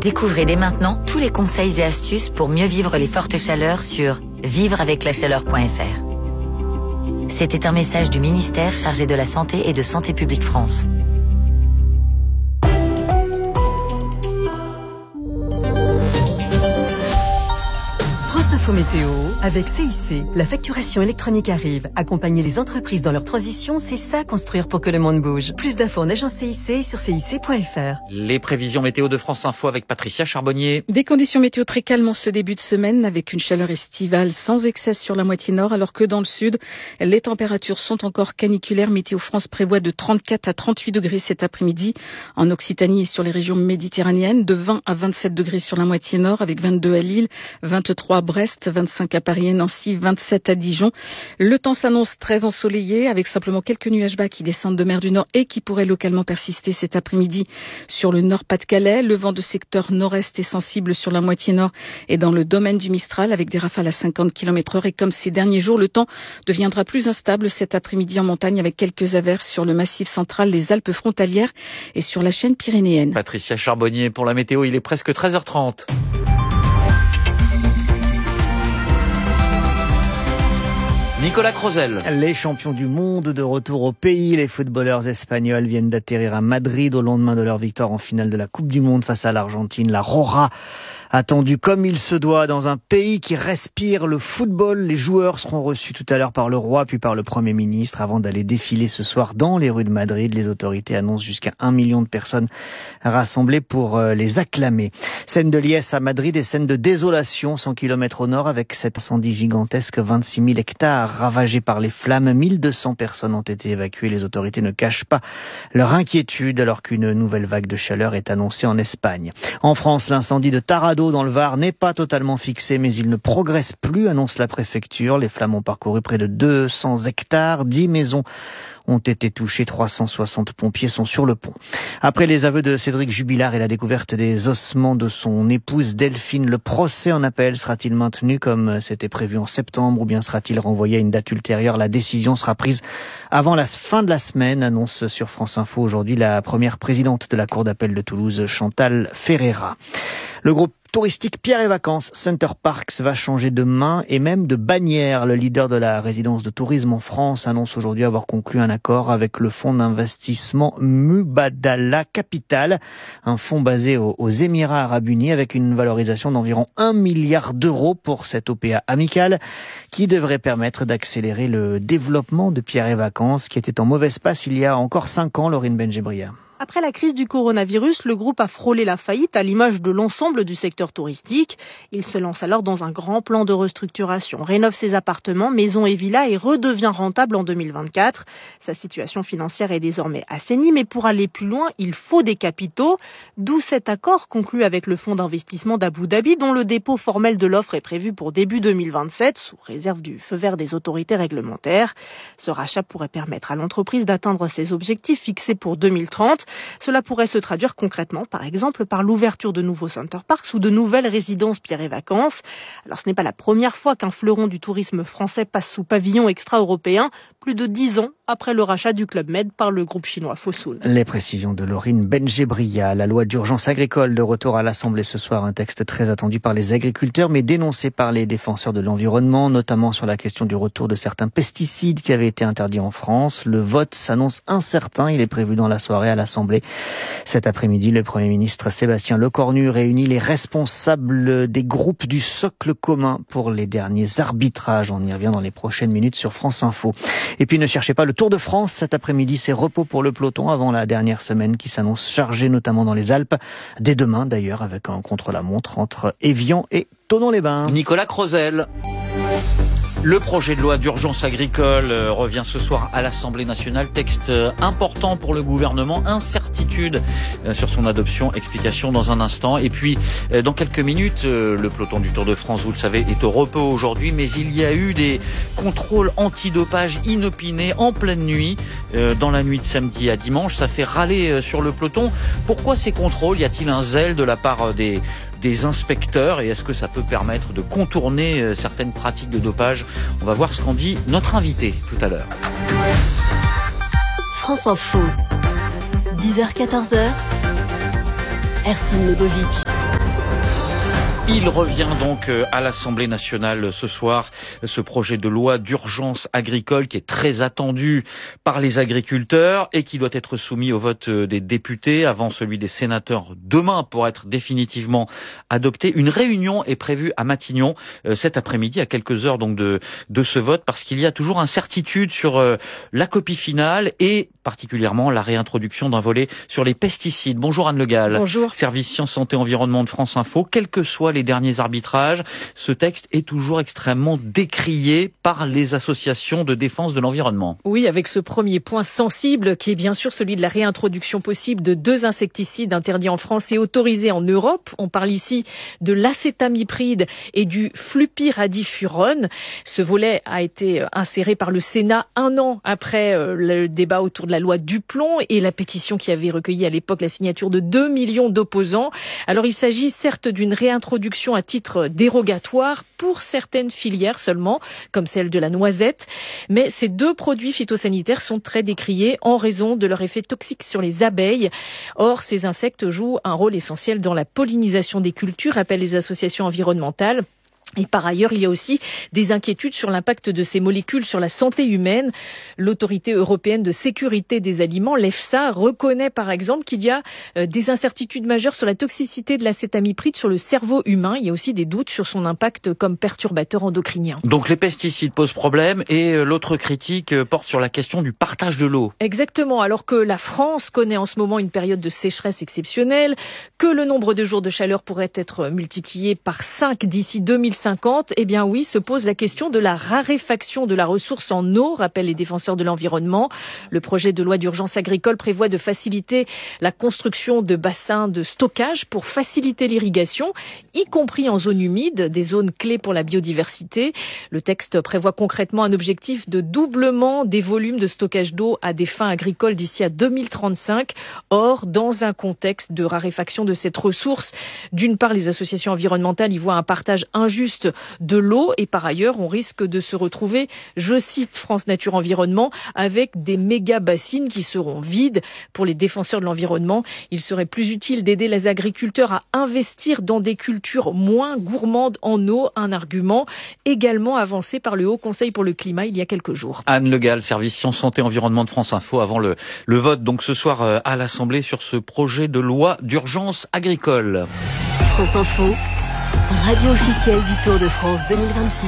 Découvrez dès maintenant tous les conseils et astuces pour mieux vivre les fortes chaleurs sur vivreaveclachaleur.fr. C'était un message du ministère chargé de la Santé et de Santé publique France. France Info Météo avec CIC. La facturation électronique arrive. Accompagner les entreprises dans leur transition, c'est ça construire pour que le monde bouge. Plus d'infos en agence CIC et sur cic.fr. Les prévisions météo de France Info avec Patricia Charbonnier. Des conditions météo très calmes en ce début de semaine avec une chaleur estivale sans excès sur la moitié nord alors que dans le sud, les températures sont encore caniculaires. Météo France prévoit de 34 à 38 degrés cet après-midi en Occitanie et sur les régions méditerranéennes, de 20 à 27 degrés sur la moitié nord avec 22 à Lille, 23 à Brest, 25 à Paris et Nancy, 27 à Dijon. Le temps s'annonce très ensoleillé avec simplement quelques nuages bas qui descendent de mer du Nord et qui pourraient localement persister cet après-midi sur le Nord-Pas-de-Calais. Le vent de secteur nord-est est sensible sur la moitié nord et dans le domaine du Mistral avec des rafales à 50 km/h. Et comme ces derniers jours, le temps deviendra plus instable cet après-midi en montagne avec quelques averses sur le massif central, les Alpes frontalières et sur la chaîne pyrénéenne. Patricia Charbonnier pour la météo, il est presque 13h30. Nicolas Crozel. Les champions du monde de retour au pays, les footballeurs espagnols viennent d'atterrir à Madrid au lendemain de leur victoire en finale de la Coupe du Monde face à l'Argentine. La Roja attendu comme il se doit dans un pays qui respire le football. Les joueurs seront reçus tout à l'heure par le roi puis par le Premier ministre avant d'aller défiler ce soir dans les rues de Madrid. Les autorités annoncent jusqu'à 1 million de personnes rassemblées pour les acclamer. Scène de liesse à Madrid et scène de désolation 100 km au nord avec cet incendie gigantesque, 26 000 hectares ravagés par les flammes. 1200 personnes ont été évacuées. Les autorités ne cachent pas leur inquiétude alors qu'une nouvelle vague de chaleur est annoncée en Espagne. En France, l'incendie de Taradot dans le Var n'est pas totalement fixé, mais il ne progresse plus, annonce la préfecture. Les flammes ont parcouru près de 200 hectares, 10 maisons ont été touchées, 360 pompiers sont sur le pont. Après les aveux de Cédric Jubilard et la découverte des ossements de son épouse Delphine, le procès en appel sera-t-il maintenu comme c'était prévu en septembre ou bien sera-t-il renvoyé à une date ultérieure? La décision sera prise avant la fin de la semaine, annonce sur France Info aujourd'hui la première présidente de la Cour d'appel de Toulouse, Chantal Ferreira. Le groupe touristique Pierre et Vacances Center Parcs va changer de main et même de bannière. Le leader de la résidence de tourisme en France annonce aujourd'hui avoir conclu un accord avec le fonds d'investissement Mubadala Capital, un fonds basé aux Émirats Arabes Unis avec une valorisation d'environ 1 milliard d'euros pour cette OPA amicale qui devrait permettre d'accélérer le développement de Pierre et Vacances qui était en mauvaise passe il y a encore 5 ans, Laurine Benjebria. Après la crise du coronavirus, le groupe a frôlé la faillite à l'image de l'ensemble du secteur touristique. Il se lance alors dans un grand plan de restructuration, rénove ses appartements, maisons et villas et redevient rentable en 2024. Sa situation financière est désormais assainie, mais pour aller plus loin, il faut des capitaux. D'où cet accord conclu avec le fonds d'investissement d'Abu Dhabi, dont le dépôt formel de l'offre est prévu pour début 2027, sous réserve du feu vert des autorités réglementaires. Ce rachat pourrait permettre à l'entreprise d'atteindre ses objectifs fixés pour 2030. Cela pourrait se traduire concrètement, par exemple, par l'ouverture de nouveaux Center Parcs ou de nouvelles résidences Pierre et Vacances. Alors ce n'est pas la première fois qu'un fleuron du tourisme français passe sous pavillon extra-européen, plus de 10 ans après le rachat du Club Med par le groupe chinois Fosun. Les précisions de Laurine Benjebria. La loi d'urgence agricole de retour à l'Assemblée ce soir, un texte très attendu par les agriculteurs mais dénoncé par les défenseurs de l'environnement, notamment sur la question du retour de certains pesticides qui avaient été interdits en France. Le vote s'annonce incertain, il est prévu dans la soirée à l'Assemblée. Cet après-midi, le Premier ministre Sébastien Lecornu réunit les responsables des groupes du socle commun pour les derniers arbitrages. On y revient dans les prochaines minutes sur France Info. Et puis ne cherchez pas le Tour de France. Cet après-midi, c'est repos pour le peloton avant la dernière semaine qui s'annonce chargée, notamment dans les Alpes. Dès demain, d'ailleurs, avec un contre-la-montre entre Évian et Thonon-les-Bains. Nicolas Crozel. Le projet de loi d'urgence agricole revient ce soir à l'Assemblée nationale. Texte important pour le gouvernement. Incertitude sur son adoption. Explication dans un instant. Et puis, dans quelques minutes, le peloton du Tour de France, vous le savez, est au repos aujourd'hui. Mais il y a eu des contrôles antidopage inopinés en pleine nuit, dans la nuit de samedi à dimanche. Ça fait râler sur le peloton. Pourquoi ces contrôles? Y a-t-il un zèle de la part des inspecteurs et est-ce que ça peut permettre de contourner certaines pratiques de dopage? On va voir ce qu'en dit notre invité tout à l'heure. France Info, 10h-14h, Ersin Lebovic. Il revient donc à l'Assemblée nationale ce soir, ce projet de loi d'urgence agricole qui est très attendu par les agriculteurs et qui doit être soumis au vote des députés avant celui des sénateurs demain pour être définitivement adopté. Une réunion est prévue à Matignon cet après-midi à quelques heures donc de ce vote parce qu'il y a toujours incertitude sur la copie finale et particulièrement la réintroduction d'un volet sur les pesticides. Bonjour Anne Le Gall. Bonjour. Service Sciences, Santé, Environnement de France Info. Quels que soient les derniers arbitrages, ce texte est toujours extrêmement décrié par les associations de défense de l'environnement. Oui, avec ce premier point sensible qui est bien sûr celui de la réintroduction possible de 2 insecticides interdits en France et autorisés en Europe. On parle ici de l'acétamipride et du flupyradifurone. Ce volet a été inséré par le Sénat 1 an après le débat autour de la loi Duplon et la pétition qui avait recueilli à l'époque la signature de 2 millions d'opposants. Alors il s'agit certes d'une réintroduction à titre dérogatoire pour certaines filières seulement, comme celle de la noisette, mais ces 2 produits phytosanitaires sont très décriés en raison de leur effet toxique sur les abeilles. Or, ces insectes jouent un rôle essentiel dans la pollinisation des cultures, rappellent les associations environnementales. Et par ailleurs, il y a aussi des inquiétudes sur l'impact de ces molécules sur la santé humaine. L'Autorité européenne de sécurité des aliments, l'EFSA, reconnaît par exemple qu'il y a des incertitudes majeures sur la toxicité de l'acétamipride sur le cerveau humain. Il y a aussi des doutes sur son impact comme perturbateur endocrinien. Donc les pesticides posent problème et l'autre critique porte sur la question du partage de l'eau. Exactement, alors que la France connaît en ce moment une période de sécheresse exceptionnelle, que le nombre de jours de chaleur pourrait être multiplié par 5 d'ici 2050, eh bien oui, se pose la question de la raréfaction de la ressource en eau, rappellent les défenseurs de l'environnement. Le projet de loi d'urgence agricole prévoit de faciliter la construction de bassins de stockage pour faciliter l'irrigation, y compris en zone humide, des zones clés pour la biodiversité. Le texte prévoit concrètement un objectif de doublement des volumes de stockage d'eau à des fins agricoles d'ici à 2035. Or, dans un contexte de raréfaction de cette ressource, d'une part, les associations environnementales y voient un partage injuste de l'eau et par ailleurs, on risque de se retrouver, je cite France Nature Environnement, avec des méga bassines qui seront vides. Pour les défenseurs de l'environnement, il serait plus utile d'aider les agriculteurs à investir dans des cultures moins gourmandes en eau, un argument également avancé par le Haut Conseil pour le climat il y a quelques jours. Anne Le Gall, Service Sciences, Santé, Environnement de France Info, avant le vote donc ce soir à l'Assemblée sur ce projet de loi d'urgence agricole. France Info, radio officielle du Tour de France 2026.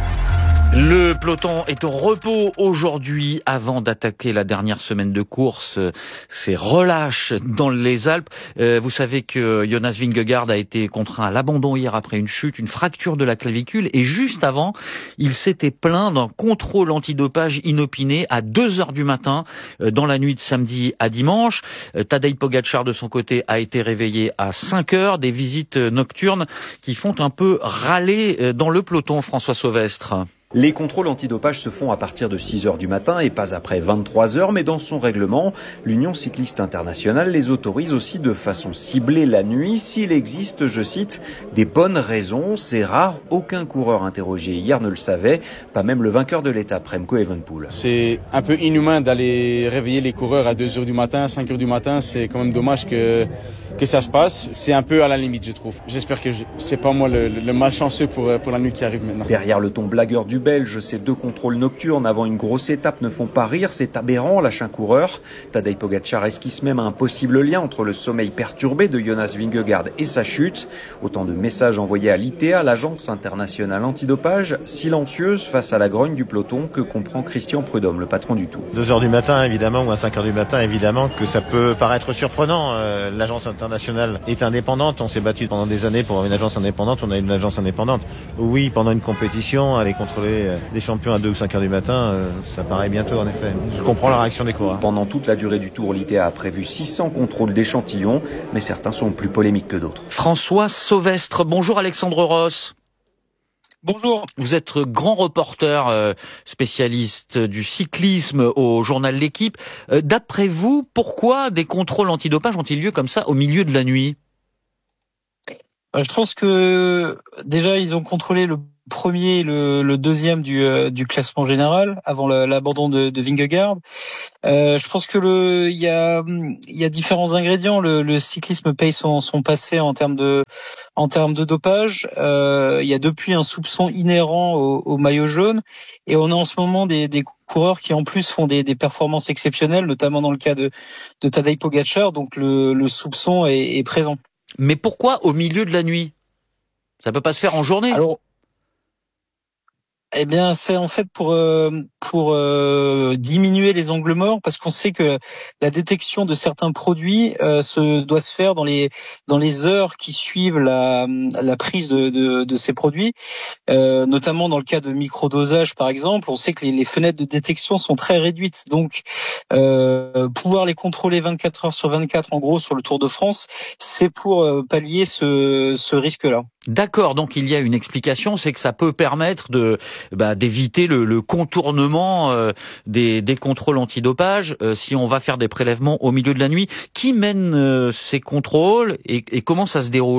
Le peloton est au repos aujourd'hui avant d'attaquer la dernière semaine de course. C'est relâche dans les Alpes. Vous savez que Jonas Vingegaard a été contraint à l'abandon hier après une chute, une fracture de la clavicule. Et juste avant, il s'était plaint d'un contrôle antidopage inopiné à 2h du matin dans la nuit de samedi à dimanche. Tadej Pogačar, de son côté, a été réveillé à 5h. Des visites nocturnes qui font un peu râler dans le peloton, François Sauvestre. Les contrôles antidopage se font à partir de 6h du matin et pas après 23h, mais dans son règlement, l'Union cycliste internationale les autorise aussi de façon ciblée la nuit s'il existe, je cite, des bonnes raisons. C'est rare, aucun coureur interrogé hier ne le savait, pas même le vainqueur de l'étape, Remco Evenepoel. C'est un peu inhumain d'aller réveiller les coureurs à 2h du matin, 5h du matin, c'est quand même dommage que ça se passe. C'est un peu à la limite, je trouve. J'espère que c'est pas moi le malchanceux pour la nuit qui arrive maintenant. Derrière le ton blagueur du Belge, ces 2 contrôles nocturnes avant une grosse étape ne font pas rire, c'est aberrant, lâche un coureur. Tadej Pogačar esquisse même un possible lien entre le sommeil perturbé de Jonas Vingegaard et sa chute. Autant de messages envoyés à l'ITA, l'agence internationale antidopage, silencieuse face à la grogne du peloton que comprend Christian Prudhomme, le patron du Tour. 2h du matin, évidemment, ou à 5h du matin, évidemment, que ça peut paraître surprenant. L'agence internationale est indépendante, on s'est battu pendant des années pour avoir une agence indépendante, on a une agence indépendante. Oui, pendant une compétition, aller contrôler des champions à 2 ou 5 heures du matin, ça paraît bientôt en effet. Je comprends la réaction des coureurs. Pendant toute la durée du Tour, l'ITA a prévu 600 contrôles d'échantillons, mais certains sont plus polémiques que d'autres. François Sauvestre, bonjour Alexandre Ross. Bonjour. Vous êtes grand reporter spécialiste du cyclisme au journal L'Équipe. D'après vous, pourquoi des contrôles antidopage ont-ils lieu comme ça au milieu de la nuit ? Je pense que déjà ils ont contrôlé le premier, le deuxième du classement général avant l'abandon de Vingegaard. Je pense que il y a différents ingrédients. Le cyclisme paye son passé en termes de dopage. Il y a depuis un soupçon inhérent au maillot jaune, et on a en ce moment des coureurs qui en plus font des performances exceptionnelles, notamment dans le cas de Tadej Pogačar. Donc le soupçon est présent. Mais pourquoi au milieu de la nuit ? Ça peut pas se faire en journée. Alors, eh bien, c'est en fait pour diminuer les angles morts, parce qu'on sait que la détection de certains produits doit se faire dans les heures qui suivent la prise de ces produits, notamment dans le cas de microdosage par exemple. On sait que les fenêtres de détection sont très réduites, donc pouvoir les contrôler 24 heures sur 24 en gros sur le Tour de France, c'est pour pallier ce risque-là. D'accord, donc il y a une explication, c'est que ça peut permettre d'éviter le contournement des contrôles antidopage si on va faire des prélèvements au milieu de la nuit. Qui mène ces contrôles et comment ça se déroule ?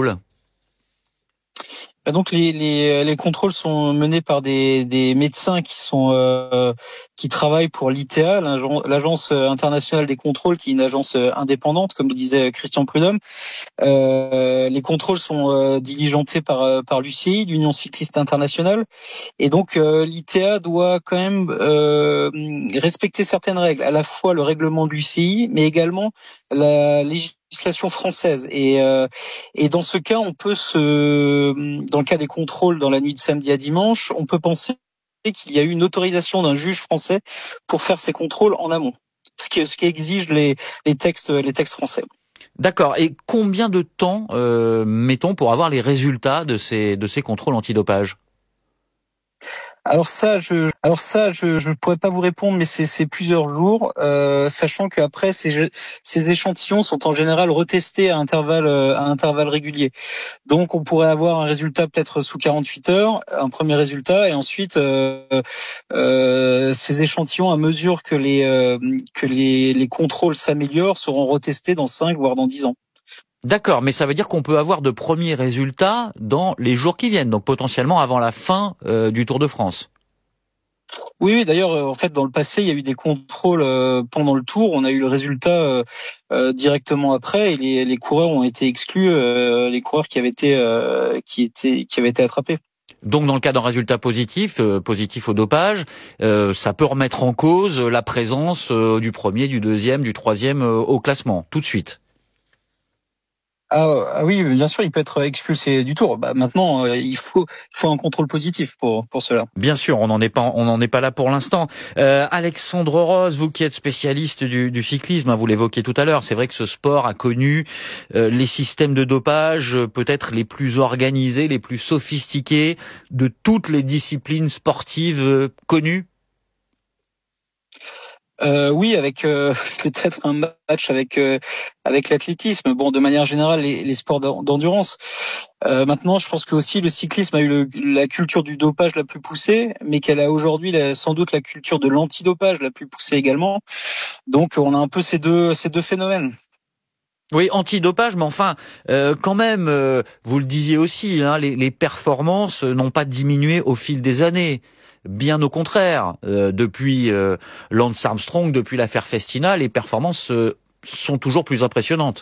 Donc les contrôles sont menés par des médecins qui travaillent pour l'ITA, l'agence internationale des contrôles, qui est une agence indépendante, comme le disait Christian Prudhomme. Les contrôles sont diligentés par l'UCI, l'Union cycliste internationale, et donc l'ITA doit quand même respecter certaines règles, à la fois le règlement de l'UCI, mais également la législation française. Et dans ce cas, dans le cas des contrôles dans la nuit de samedi à dimanche, on peut penser qu'il y a eu une autorisation d'un juge français pour faire ces contrôles en amont, ce qui exige les textes français. D'accord. Et combien de temps mettons pour avoir les résultats de ces contrôles antidopage ? Alors ça, je pourrais pas vous répondre, mais c'est plusieurs jours, sachant qu'après ces échantillons sont en général retestés à intervalles réguliers. Donc on pourrait avoir un résultat peut-être sous 48 heures, un premier résultat, et ensuite ces échantillons, à mesure que les contrôles s'améliorent, seront retestés dans 5 voire dans 10 ans. D'accord, mais ça veut dire qu'on peut avoir de premiers résultats dans les jours qui viennent, donc potentiellement avant la fin du Tour de France. Oui, d'ailleurs, en fait, dans le passé, il y a eu des contrôles pendant le Tour. On a eu le résultat directement après, et les coureurs ont été exclus, les coureurs qui avaient été attrapés. Donc, dans le cas d'un résultat positif au dopage, ça peut remettre en cause la présence du premier, du deuxième, du troisième au classement, tout de suite. Ah oui, bien sûr, il peut être expulsé du Tour. Maintenant, il faut un contrôle positif pour cela. Bien sûr, on n'en est pas là pour l'instant. Alexandre Ross, vous qui êtes spécialiste du cyclisme, vous l'évoquiez tout à l'heure, c'est vrai que ce sport a connu les systèmes de dopage peut-être les plus organisés, les plus sophistiqués de toutes les disciplines sportives connues. Oui, avec peut-être un match avec l'athlétisme. Bon, de manière générale, les sports d'endurance. Maintenant, je pense que aussi le cyclisme a eu la culture du dopage la plus poussée, mais qu'elle a aujourd'hui sans doute la culture de l'antidopage la plus poussée également. Donc, on a un peu ces deux phénomènes. Oui, antidopage, mais enfin, quand même, vous le disiez aussi, les performances n'ont pas diminué au fil des années. Bien au contraire, depuis Lance Armstrong, depuis l'affaire Festina, les performances sont toujours plus impressionnantes.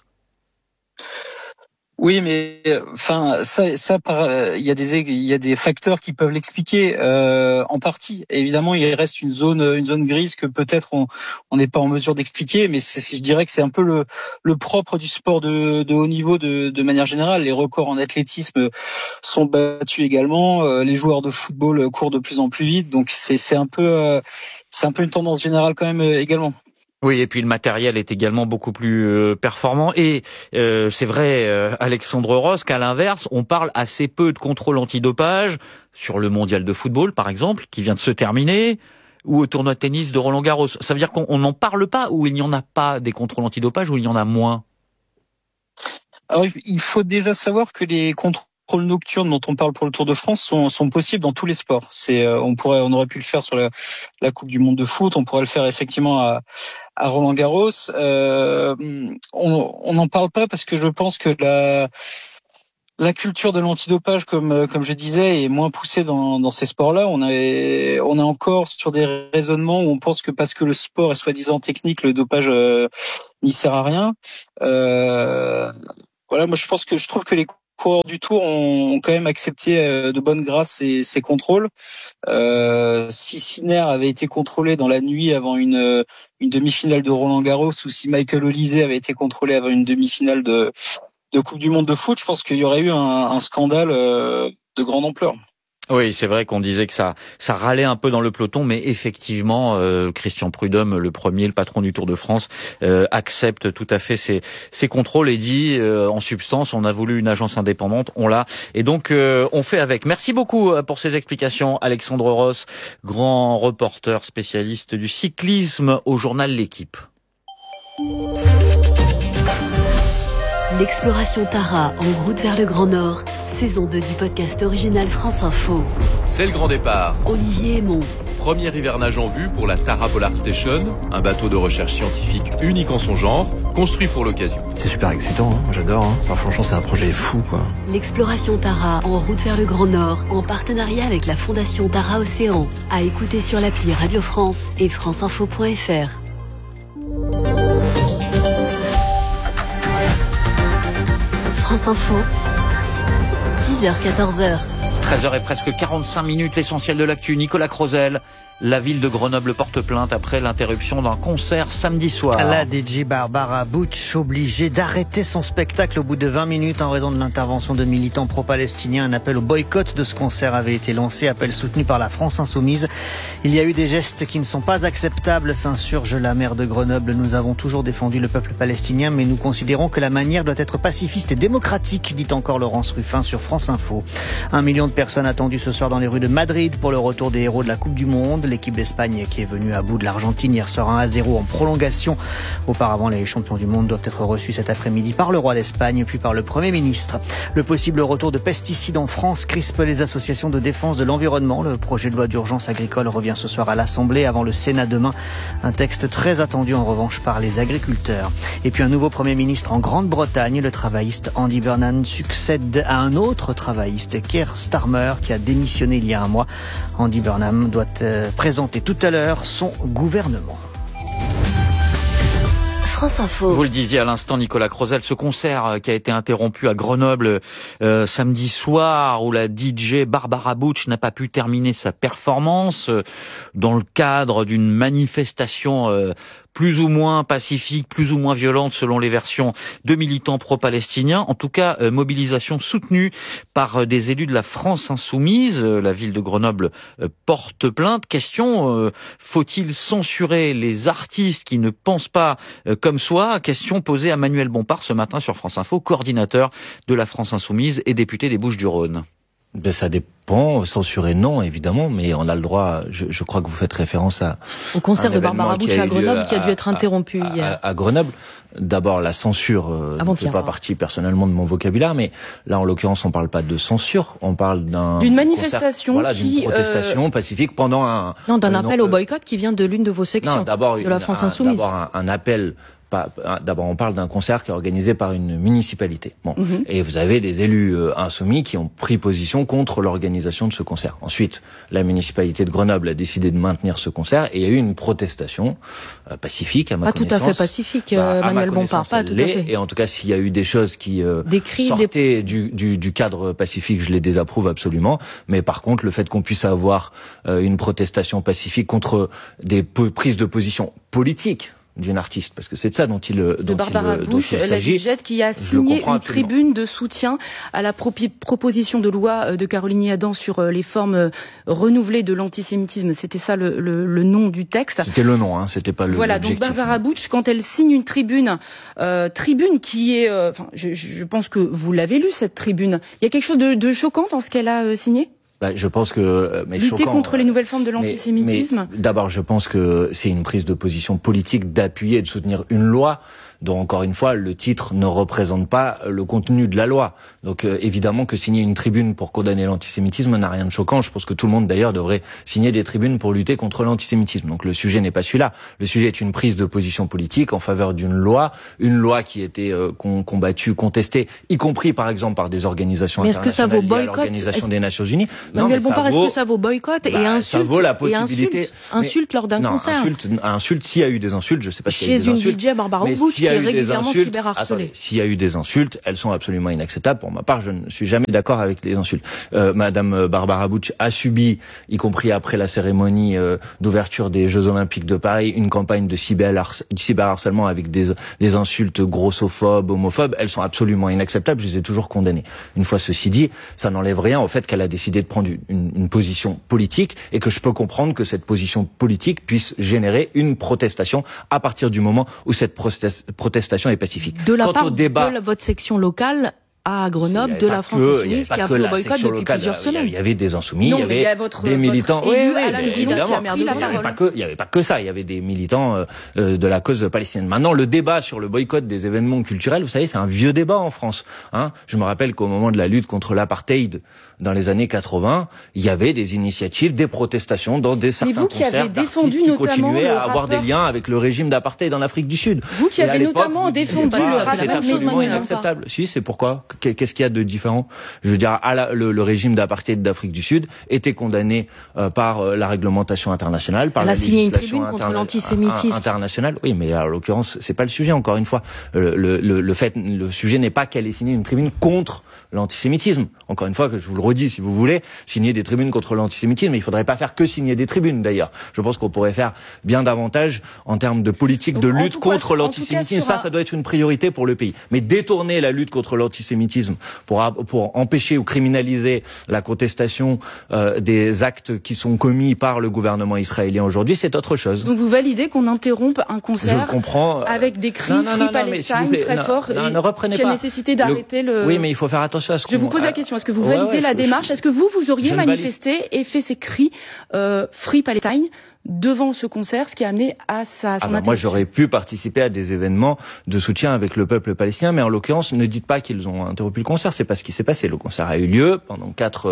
Oui, mais enfin il y a des facteurs qui peuvent l'expliquer en partie. Et évidemment, il reste une zone grise que peut-être on n'est pas en mesure d'expliquer, mais je dirais que c'est un peu le propre du sport de haut niveau de manière générale. Les records en athlétisme sont battus également. Les joueurs de football courent de plus en plus vite, donc c'est un peu une tendance générale quand même également. Oui, et puis le matériel est également beaucoup plus performant. Et c'est vrai, Alexandre Ross, qu'à l'inverse, on parle assez peu de contrôle antidopage sur le mondial de football, par exemple, qui vient de se terminer, ou au tournoi de tennis de Roland-Garros. Ça veut dire qu'on n'en parle pas, ou il n'y en a pas des contrôles antidopage, ou il y en a moins? Alors, il faut déjà savoir que les contrôles nocturnes dont on parle pour le Tour de France sont possibles dans tous les sports. On aurait pu le faire sur la Coupe du Monde de foot, on pourrait le faire effectivement à Roland-Garros. On n'en parle pas parce que je pense que la culture de l'antidopage, comme je disais, est moins poussée dans ces sports-là. On est encore sur des raisonnements où on pense que parce que le sport est soi-disant technique, le dopage n'y sert à rien. Voilà, moi je trouve que les coureurs du Tour ont quand même accepté de bonne grâce ces contrôles. Si Sinner avait été contrôlé dans la nuit avant une demi-finale de Roland-Garros, ou si Michael Olise avait été contrôlé avant une demi-finale de Coupe du Monde de foot, je pense qu'il y aurait eu un scandale de grande ampleur. Oui, c'est vrai qu'on disait que ça râlait un peu dans le peloton, mais effectivement, Christian Prudhomme, le premier, le patron du Tour de France, accepte tout à fait ces contrôles et dit, en substance, on a voulu une agence indépendante, on l'a, et donc on fait avec. Merci beaucoup pour ces explications, Alexandre Ross, grand reporter spécialiste du cyclisme au journal L'Équipe. L'exploration Tara en route vers le Grand Nord, saison 2 du podcast original France Info. C'est le grand départ. Olivier Aymon. Premier hivernage en vue pour la Tara Polar Station, un bateau de recherche scientifique unique en son genre, construit pour l'occasion. C'est super excitant, hein, j'adore. Hein. Enfin, franchement, c'est un projet fou, quoi. L'exploration Tara en route vers le Grand Nord, en partenariat avec la Fondation Tara Océan. À écouter sur l'appli Radio France et franceinfo.fr. France Info, 10h-14h. 13h et presque 45 minutes, l'essentiel de l'actu. Nicolas Crozel, la ville de Grenoble porte plainte après l'interruption d'un concert samedi soir. La DJ Barbara Butch obligée d'arrêter son spectacle au bout de 20 minutes en raison de l'intervention de militants pro-palestiniens. Un appel au boycott de ce concert avait été lancé, appel soutenu par la France Insoumise. Il y a eu des gestes qui ne sont pas acceptables, s'insurge la maire de Grenoble. Nous avons toujours défendu le peuple palestinien, mais nous considérons que la manière doit être pacifiste et démocratique, dit encore Laurence Ruffin sur France Info. 1 million de personnes attendues ce soir dans les rues de Madrid pour le retour des héros de la Coupe du Monde. L'équipe d'Espagne qui est venue à bout de l'Argentine hier soir 1-0 en prolongation. Auparavant, les champions du monde doivent être reçus cet après-midi par le roi d'Espagne puis par le Premier ministre. Le possible retour de pesticides en France crispe les associations de défense de l'environnement. Le projet de loi d'urgence agricole revient ce soir à l'Assemblée avant le Sénat demain. Un texte très attendu en revanche par les agriculteurs. Et puis un nouveau Premier ministre en Grande-Bretagne. Le travailliste Andy Burnham succède à un autre travailliste, Keir Starmer, qui a démissionné il y a un mois. Andy Burnham doit présenter tout à l'heure son gouvernement. France Info. Vous le disiez à l'instant, Nicolas Crozel, ce concert qui a été interrompu à Grenoble samedi soir, où la DJ Barbara Butch n'a pas pu terminer sa performance dans le cadre d'une manifestation plus ou moins pacifique, plus ou moins violente selon les versions de militants pro-palestiniens. En tout cas, mobilisation soutenue par des élus de la France Insoumise. La ville de Grenoble porte plainte. Question, faut-il censurer les artistes qui ne pensent pas comme soi? Question posée à Manuel Bompard ce matin sur France Info, coordinateur de la France Insoumise et député des Bouches-du-Rhône. Ben ça dépend, censurer non évidemment, mais on a le droit, je crois que vous faites référence au concert de Barbara Butch à Grenoble qui a dû être interrompu hier. À Grenoble, d'abord la censure ne fait pas partie personnellement de mon vocabulaire, mais là en l'occurrence on parle pas de censure, on parle d'une manifestation concert, d'une protestation pacifique pendant d'un appel au boycott qui vient de l'une de vos sections de la France Insoumise. D'abord un appel. D'abord, on parle d'un concert qui est organisé par une municipalité. Bon, et vous avez des élus insoumis qui ont pris position contre l'organisation de ce concert. Ensuite, la municipalité de Grenoble a décidé de maintenir ce concert et il y a eu une protestation pacifique à ma connaissance. Pas tout à fait pacifique, Manuel Bompard, pas tout à fait. Et en tout cas, s'il y a eu des choses qui sortaient du cadre pacifique, je les désapprouve absolument. Mais par contre, le fait qu'on puisse avoir une protestation pacifique contre des prises de position politiques d'une artiste, parce que c'est de ça dont il s'agit. La qui a signé une tribune de soutien à la proposition de loi de Caroline Yadan sur les formes renouvelées de l'antisémitisme. C'était ça le nom du texte. C'était le nom, hein, c'était pas le. Voilà, donc Barbara Butch, quand elle signe une tribune qui est, je pense que vous l'avez lu cette tribune. Il y a quelque chose de choquant dans ce qu'elle a signé? Je pense que lutter contre les nouvelles formes de l'antisémitisme. Mais d'abord, je pense que c'est une prise de position politique d'appuyer et de soutenir une loi dont encore une fois le titre ne représente pas le contenu de la loi. Donc évidemment que signer une tribune pour condamner l'antisémitisme n'a rien de choquant. Je pense que tout le monde d'ailleurs devrait signer des tribunes pour lutter contre l'antisémitisme. Donc le sujet n'est pas celui-là. Le sujet est une prise de position politique en faveur d'une loi, une loi qui était combattue, contestée, y compris par exemple par des organisations internationales liées à l'Organisation des Nations Unies. Manuel Bompard, est-ce que ça vaut boycott et insulte? Ça vaut la possibilité. Insulte lors d'un concert. Insulte, s'il y a eu des insultes, je sais pas s'il y a eu des insultes. Chez une DJ Barbara Bush qui est régulièrement cyberharcelée. S'il y a eu des insultes, elles sont absolument inacceptables. Pour ma part, je ne suis jamais d'accord avec les insultes. Madame Barbara Bush a subi, y compris après la cérémonie d'ouverture des Jeux Olympiques de Paris, une campagne de cyberharcèlement avec des insultes grossophobes, homophobes. Elles sont absolument inacceptables. Je les ai toujours condamnées. Une fois ceci dit, ça n'enlève rien au fait qu'elle a décidé de prendre une position politique et que je peux comprendre que cette position politique puisse générer une protestation à partir du moment où cette protestation est pacifique. De la part de votre section locale à Grenoble, de la France Insoumise qui a pris le boycott depuis plusieurs semaines. Il y avait des insoumis, il y avait des militants. Oui, évidemment. Il n'y avait pas que ça. Il y avait des militants de la cause palestinienne. Maintenant, le débat sur le boycott des événements culturels, vous savez, c'est un vieux débat en France. Je me rappelle qu'au moment de la lutte contre l'apartheid dans les années 80, il y avait des initiatives, des protestations dans certains concerts d'artistes qui continuaient à avoir des liens avec le régime d'apartheid en Afrique du Sud. Vous qui avez notamment défendu le rappeur. C'est absolument inacceptable. Si, c'est pourquoi? Qu'est-ce qu'il y a de différent? Je veux dire, le régime d'apartheid d'Afrique du Sud était condamné par la réglementation internationale, par la législation internationale. Oui, mais en l'occurrence, c'est pas le sujet. Encore une fois, le sujet n'est pas qu'elle ait signé une tribune contre l'antisémitisme. Encore une fois, que je vous le redis, si vous voulez, signer des tribunes contre l'antisémitisme, mais il faudrait pas faire que signer des tribunes. D'ailleurs, je pense qu'on pourrait faire bien davantage en termes de politique de lutte contre l'antisémitisme. Ça doit être une priorité pour le pays. Mais détourner la lutte contre l'antisémitisme pour empêcher ou criminaliser la contestation des actes qui sont commis par le gouvernement israélien aujourd'hui, c'est autre chose. Donc vous validez qu'on interrompe un concert avec des cris Free Palestine très forts et qu'il y a nécessité d'arrêter le... Oui, mais il faut faire attention à ce qu'on... Je vous pose la question, est-ce que vous validez la démarche? Est-ce que vous auriez manifesté et fait ces cris Free Palestine devant ce concert, ce qui a amené à son interruption? Moi, j'aurais pu participer à des événements de soutien avec le peuple palestinien, mais en l'occurrence, ne dites pas qu'ils ont interrompu le concert, c'est pas ce qui s'est passé. Le concert a eu lieu pendant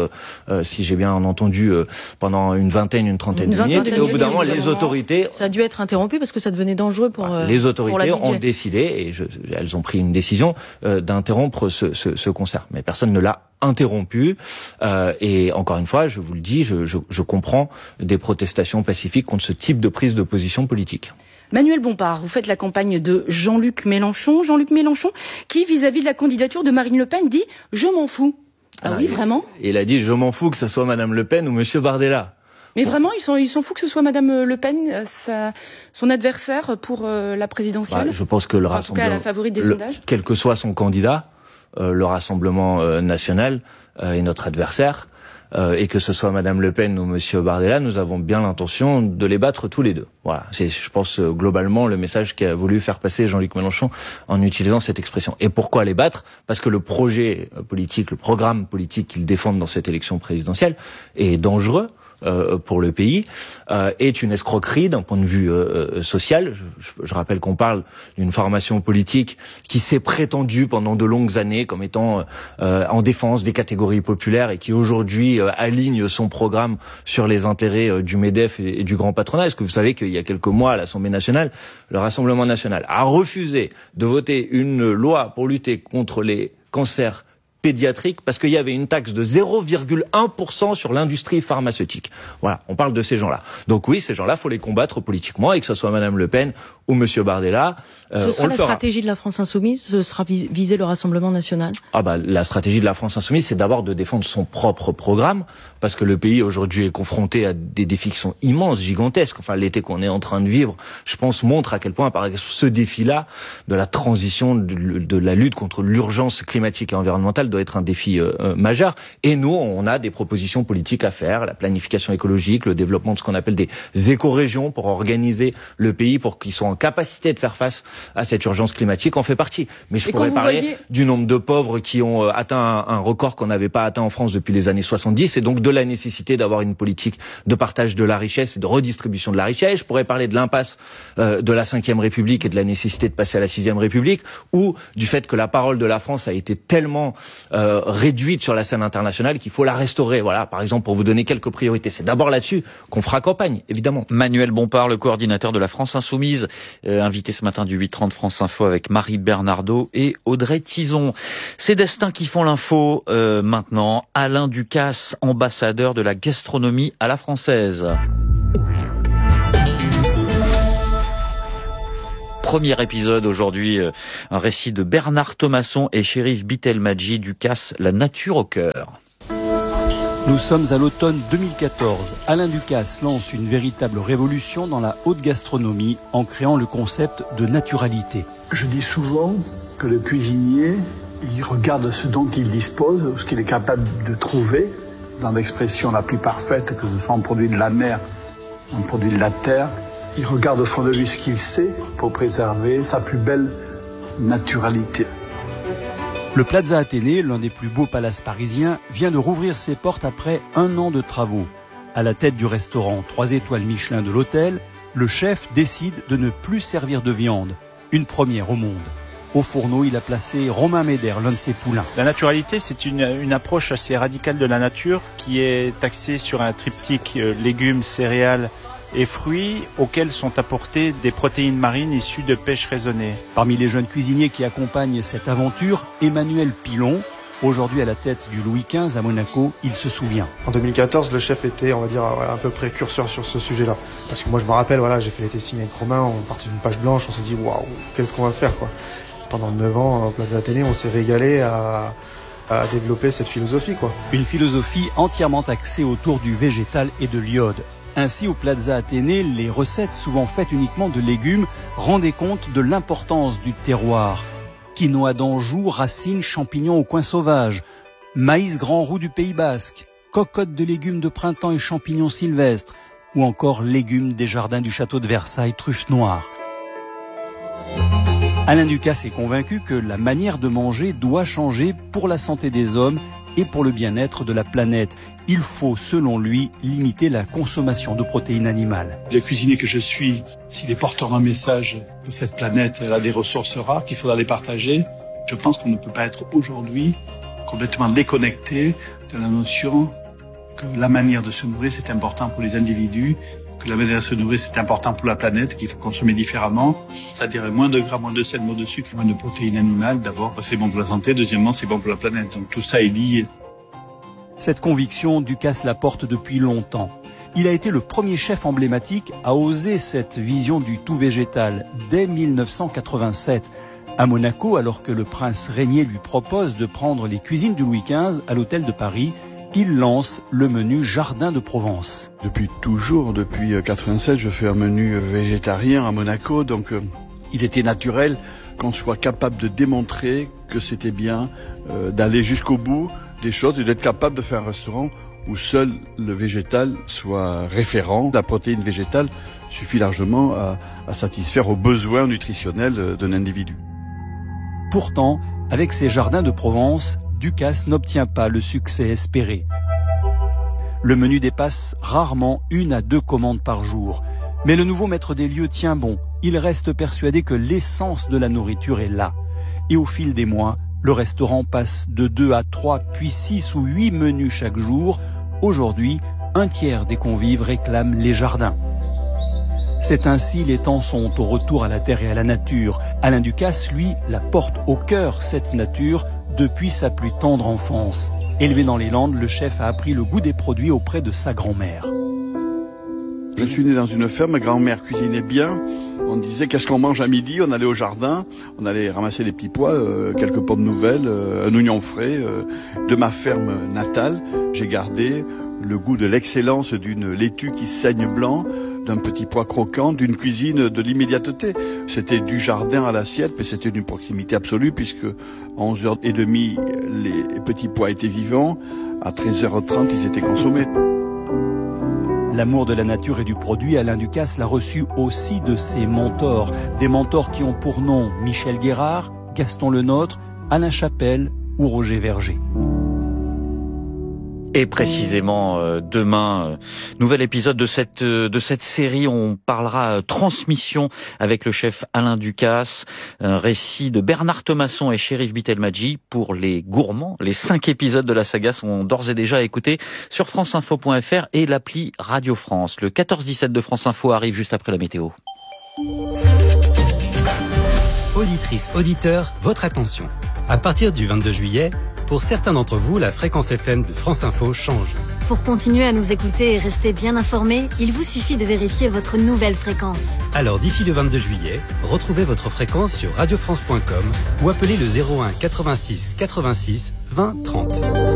si j'ai bien entendu, pendant une trentaine de minutes, et au bout d'un moment, les autorités... Ça a dû être interrompu parce que ça devenait dangereux pour les autorités ont décidé, et elles ont pris une décision d'interrompre ce concert. Mais personne ne l'a interrompu, et encore une fois, je vous le dis, je comprends des protestations pacifiques contre ce type de prise de position politique. Manuel Bompard, vous faites la campagne de Jean-Luc Mélenchon. Jean-Luc Mélenchon qui, vis-à-vis de la candidature de Marine Le Pen, dit « je m'en fous ». Ah oui, vraiment? Il a dit « je m'en fous que ce soit Madame Le Pen ou Monsieur Bardella ». Mais vraiment, ils s'en foutent que ce soit Madame Le Pen, son adversaire pour la présidentielle? Je pense que le Rassemblement, en tout cas, la favorite des sondages. Quel que soit son candidat, le Rassemblement national est notre adversaire, et que ce soit Madame Le Pen ou Monsieur Bardella, nous avons bien l'intention de les battre tous les deux. Voilà, c'est, je pense, globalement le message qu'a voulu faire passer Jean-Luc Mélenchon en utilisant cette expression. Et pourquoi les battre? Parce que le projet politique, le programme politique qu'ils défendent dans cette élection présidentielle est dangereux pour le pays, est une escroquerie d'un point de vue social. Je rappelle qu'on parle d'une formation politique qui s'est prétendue pendant de longues années comme étant en défense des catégories populaires et qui aujourd'hui aligne son programme sur les intérêts du MEDEF et du grand patronat. Est-ce que vous savez qu'il y a quelques mois à l'Assemblée nationale, le Rassemblement national a refusé de voter une loi pour lutter contre les cancers pédiatrique parce qu'il y avait une taxe de 0,1% sur l'industrie pharmaceutique. Voilà, on parle de ces gens-là. Donc oui, ces gens-là, faut les combattre politiquement, et que ce soit Madame Le Pen ou Monsieur Bardella. Ce sera la stratégie de la France Insoumise? Ce sera viser le Rassemblement national? La stratégie de la France Insoumise, c'est d'abord de défendre son propre programme, parce que le pays aujourd'hui est confronté à des défis qui sont immenses, gigantesques. Enfin, l'été qu'on est en train de vivre, je pense, montre à quel point, par exemple, ce défi-là de la transition, de la lutte contre l'urgence climatique et environnementale doit être un défi majeur. Et nous, on a des propositions politiques à faire, la planification écologique, le développement de ce qu'on appelle des écorégions pour organiser le pays pour qu'ils soient en capacité de faire face à cette urgence climatique en fait partie. Mais je pourrais parler du nombre de pauvres qui ont atteint un record qu'on n'avait pas atteint en France depuis les années 70 et donc de la nécessité d'avoir une politique de partage de la richesse et de redistribution de la richesse. Je pourrais parler de l'impasse de la Ve République et de la nécessité de passer à la Sixième République ou du fait que la parole de la France a été tellement réduite sur la scène internationale qu'il faut la restaurer. Voilà, par exemple, pour vous donner quelques priorités. C'est d'abord là-dessus qu'on fera campagne, évidemment. Manuel Bompard, le coordinateur de la France Insoumise, invité ce matin du 8h30 France Info avec Marie Bernardo et Audrey Tizon. Ces destins qui font l'info maintenant. Alain Ducasse, ambassadeur de la gastronomie à la française. Premier épisode aujourd'hui, un récit de Bernard Thomasson et Chérif Bitelmadji, Ducasse, La nature au cœur. Nous sommes à l'automne 2014. Alain Ducasse lance une véritable révolution dans la haute gastronomie en créant le concept de naturalité. Je dis souvent que le cuisinier, il regarde ce dont il dispose, ce qu'il est capable de trouver, dans l'expression la plus parfaite, que ce soit un produit de la mer, un produit de la terre. Il regarde au fond de lui ce qu'il sait pour préserver sa plus belle naturalité. Le Plaza Athénée, l'un des plus beaux palaces parisiens, vient de rouvrir ses portes après 1 an de travaux. À la tête du restaurant 3 étoiles Michelin de l'hôtel, le chef décide de ne plus servir de viande. Une première au monde. Au fourneau, il a placé Romain Médère, l'un de ses poulains. La naturalité, c'est une approche assez radicale de la nature qui est axée sur un triptyque légumes, céréales et fruits auxquels sont apportées des protéines marines issues de pêche raisonnée. Parmi les jeunes cuisiniers qui accompagnent cette aventure, Emmanuel Pilon, aujourd'hui à la tête du Louis XV à Monaco, il se souvient. En 2014, le chef était, on va dire, un peu précurseur sur ce sujet-là. Parce que moi, je me rappelle, j'ai fait les testings avec Romain, on partit d'une page blanche, on s'est dit, waouh, qu'est-ce qu'on va faire, quoi. Pendant 9 ans, au Plaza Athénée, on s'est régalé à développer cette philosophie, quoi. Une philosophie entièrement axée autour du végétal et de l'iode. Ainsi, au Plaza Athénée, les recettes souvent faites uniquement de légumes rendaient compte de l'importance du terroir. Quinoa d'Anjou, racines, champignons au coin sauvage, maïs grand roux du Pays Basque, cocottes de légumes de printemps et champignons sylvestres, ou encore légumes des jardins du château de Versailles, truffes noires. Alain Ducasse est convaincu que la manière de manger doit changer pour la santé des hommes et pour le bien-être de la planète. Il faut, selon lui, limiter la consommation de protéines animales. Le cuisinier que je suis, s'il est porteur d'un message que cette planète elle a des ressources rares, qu'il faudra les partager, je pense qu'on ne peut pas être aujourd'hui complètement déconnecté de la notion que la manière de se nourrir, c'est important pour les individus, que la manière de se nourrir, c'est important pour la planète, qu'il faut consommer différemment, c'est-à-dire moins de gras, moins de sel, moins de sucre, moins de protéines animales. D'abord, c'est bon pour la santé, deuxièmement, c'est bon pour la planète. Donc tout ça est lié. Cette conviction, Ducasse la porte depuis longtemps. Il a été le premier chef emblématique à oser cette vision du tout végétal dès 1987. À Monaco, alors que le prince Régnier lui propose de prendre les cuisines du Louis XV à l'hôtel de Paris, il lance le menu Jardin de Provence. Depuis toujours, depuis 87, je fais un menu végétarien à Monaco, donc il était naturel qu'on soit capable de démontrer que c'était bien d'aller jusqu'au bout des choses et d'être capable de faire un restaurant où seul le végétal soit référent. La protéine végétale suffit largement à satisfaire aux besoins nutritionnels d'un individu. Pourtant, avec ses Jardins de Provence, Ducasse n'obtient pas le succès espéré. Le menu dépasse rarement 1 à 2 commandes par jour. Mais le nouveau maître des lieux tient bon. Il reste persuadé que l'essence de la nourriture est là. Et au fil des mois, le restaurant passe de 2 à 3, puis 6 ou 8 menus chaque jour. Aujourd'hui, 1/3 des convives réclament les jardins. C'est ainsi les temps sont au retour à la terre et à la nature. Alain Ducasse, lui, la porte au cœur, cette nature, depuis sa plus tendre enfance. Élevé dans les Landes, le chef a appris le goût des produits auprès de sa grand-mère. Je suis né dans une ferme, ma grand-mère cuisinait bien. On disait qu'est-ce qu'on mange à midi, on allait au jardin, on allait ramasser des petits pois, quelques pommes nouvelles, un oignon frais. De ma ferme natale, j'ai gardé le goût de l'excellence d'une laitue qui saigne blanc, d'un petit pois croquant, d'une cuisine de l'immédiateté. C'était du jardin à l'assiette, mais c'était d'une proximité absolue puisque à 11h30, les petits pois étaient vivants. À 13h30, ils étaient consommés. L'amour de la nature et du produit, Alain Ducasse l'a reçu aussi de ses mentors. Des mentors qui ont pour nom Michel Guérard, Gaston Lenôtre, Alain Chapelle ou Roger Verger. Et précisément demain, nouvel épisode de cette série. On parlera transmission avec le chef Alain Ducasse, un récit de Bernard Thomasson et Chérif Bitelmadji pour les gourmands. Les 5 épisodes de la saga sont d'ores et déjà écoutés sur franceinfo.fr et l'appli Radio France. Le 14-17 de France Info arrive juste après la météo. Auditrices, auditeurs, votre attention. À partir du 22 juillet, pour certains d'entre vous, la fréquence FM de France Info change. Pour continuer à nous écouter et rester bien informés, il vous suffit de vérifier votre nouvelle fréquence. Alors d'ici le 22 juillet, retrouvez votre fréquence sur radiofrance.com ou appelez le 01 86 86 20 30.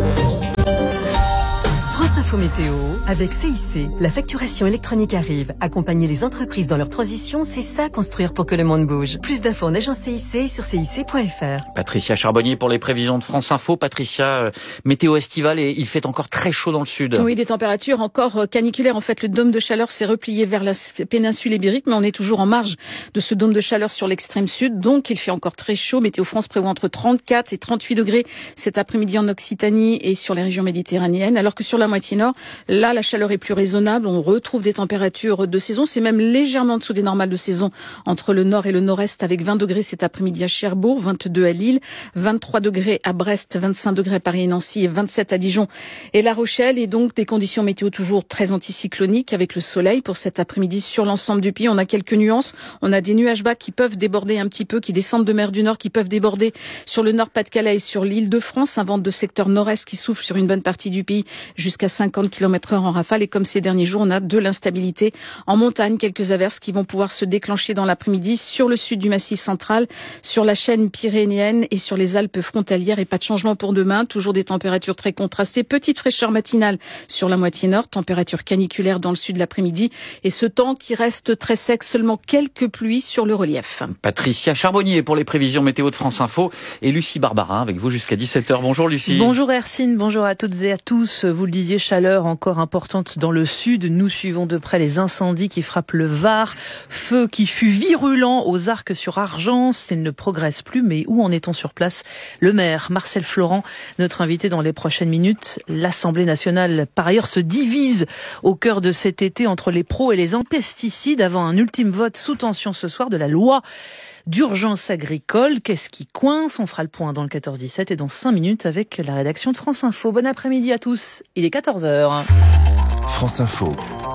France Info Météo, avec CIC, la facturation électronique arrive. Accompagner les entreprises dans leur transition, c'est ça construire pour que le monde bouge. Plus d'infos en agence CIC sur cic.fr. Patricia Charbonnier pour les prévisions de France Info. Patricia, météo estivale et il fait encore très chaud dans le sud. Oui, des températures encore caniculaires. En fait, le dôme de chaleur s'est replié vers la péninsule ibérique, mais on est toujours en marge de ce dôme de chaleur sur l'extrême sud. Donc, il fait encore très chaud. Météo France prévoit entre 34 et 38 degrés cet après-midi en Occitanie et sur les régions méditerranéennes, alors que sur la moitié nord, là, la chaleur est plus raisonnable. On retrouve des températures de saison. C'est même légèrement en dessous des normales de saison entre le nord et le nord-est avec 20 degrés cet après-midi à Cherbourg, 22 à Lille, 23 degrés à Brest, 25 degrés à Paris et Nancy et 27 à Dijon et La Rochelle. Et donc, des conditions météo toujours très anticycloniques avec le soleil pour cet après-midi sur l'ensemble du pays. On a quelques nuances. On a des nuages bas qui peuvent déborder un petit peu, qui descendent de mer du Nord, qui peuvent déborder sur le Nord-Pas-de-Calais et sur l'Île-de-France. Un vent de secteur nord-est qui souffle sur une bonne partie du pays jusqu'à 50 km/h en rafale. Et comme ces derniers jours, on a de l'instabilité en montagne, quelques averses qui vont pouvoir se déclencher dans l'après-midi sur le sud du Massif central, sur la chaîne pyrénéenne et sur les Alpes frontalières. Et pas de changement pour demain, toujours des températures très contrastées, petite fraîcheur matinale sur la moitié nord, température caniculaire dans le sud de l'après-midi et ce temps qui reste très sec, seulement quelques pluies sur le relief. Patricia Charbonnier pour les prévisions météo de France Info et Lucie Barbarin avec vous jusqu'à 17h. Bonjour Lucie. Bonjour Hercine, bonjour à toutes et à tous. Vous le disiez, chaleur encore importante dans le sud. Nous suivons de près les incendies qui frappent le Var. Feu qui fut virulent aux Arcs-sur-Argence. Il ne progresse plus, mais où en est-on sur place? Le maire Marcel Florent, notre invité dans les prochaines minutes. L'Assemblée nationale, par ailleurs, se divise au cœur de cet été entre les pros et les anti-pesticides avant un ultime vote sous tension ce soir de la loi d'urgence agricole. Qu'est-ce qui coince? On fera le point dans le 14-17 et dans 5 minutes avec la rédaction de France Info. Bon après-midi à tous. Il est 14h. France Info,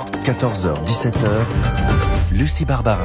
14h, 17h, Lucie Barbarin.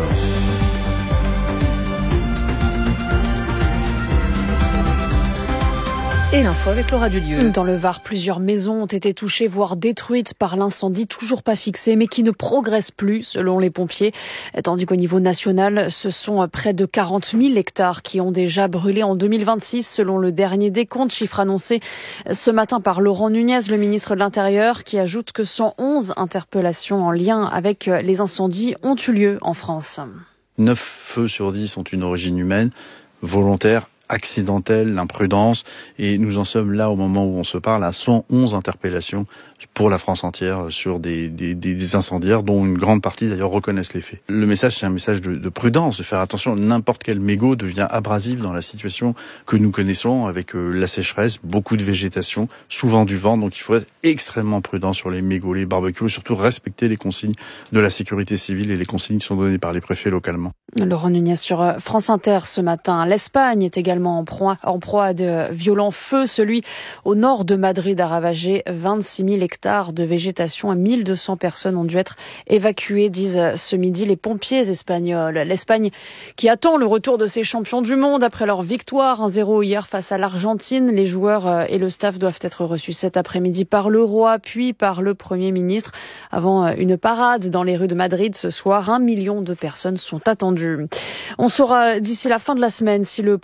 Et l'info avec Laura Dulieu. Dans le Var, plusieurs maisons ont été touchées, voire détruites par l'incendie, toujours pas fixé, mais qui ne progresse plus, selon les pompiers. Tandis qu'au niveau national, ce sont près de 40 000 hectares qui ont déjà brûlé en 2026, selon le dernier décompte, chiffre annoncé ce matin par Laurent Nunez, le ministre de l'Intérieur, qui ajoute que 111 interpellations en lien avec les incendies ont eu lieu en France. 9 feux sur 10 ont une origine humaine, volontaire, accidentelle, l'imprudence, et nous en sommes là au moment où on se parle à 111 interpellations pour la France entière sur des incendiaires dont une grande partie d'ailleurs reconnaissent les faits. Le message, c'est un message de prudence, de faire attention. N'importe quel mégot devient abrasif dans la situation que nous connaissons avec la sécheresse, beaucoup de végétation, souvent du vent, donc il faut être extrêmement prudent sur les mégots, les barbecues, et surtout respecter les consignes de la sécurité civile et les consignes qui sont données par les préfets localement. Laurent Nunez sur France Inter ce matin. L'Espagne est également en proie à de violents feux. Celui au nord de Madrid a ravagé 26 000 hectares de végétation. 1200 personnes ont dû être évacuées, disent ce midi les pompiers espagnols. L'Espagne qui attend le retour de ses champions du monde après leur victoire 1-0 hier face à l'Argentine. Les joueurs et le staff doivent être reçus cet après-midi par le roi, puis par le Premier ministre, avant une parade dans les rues de Madrid ce soir. 1 million de personnes sont attendues. On saura d'ici la fin de la semaine si le procès en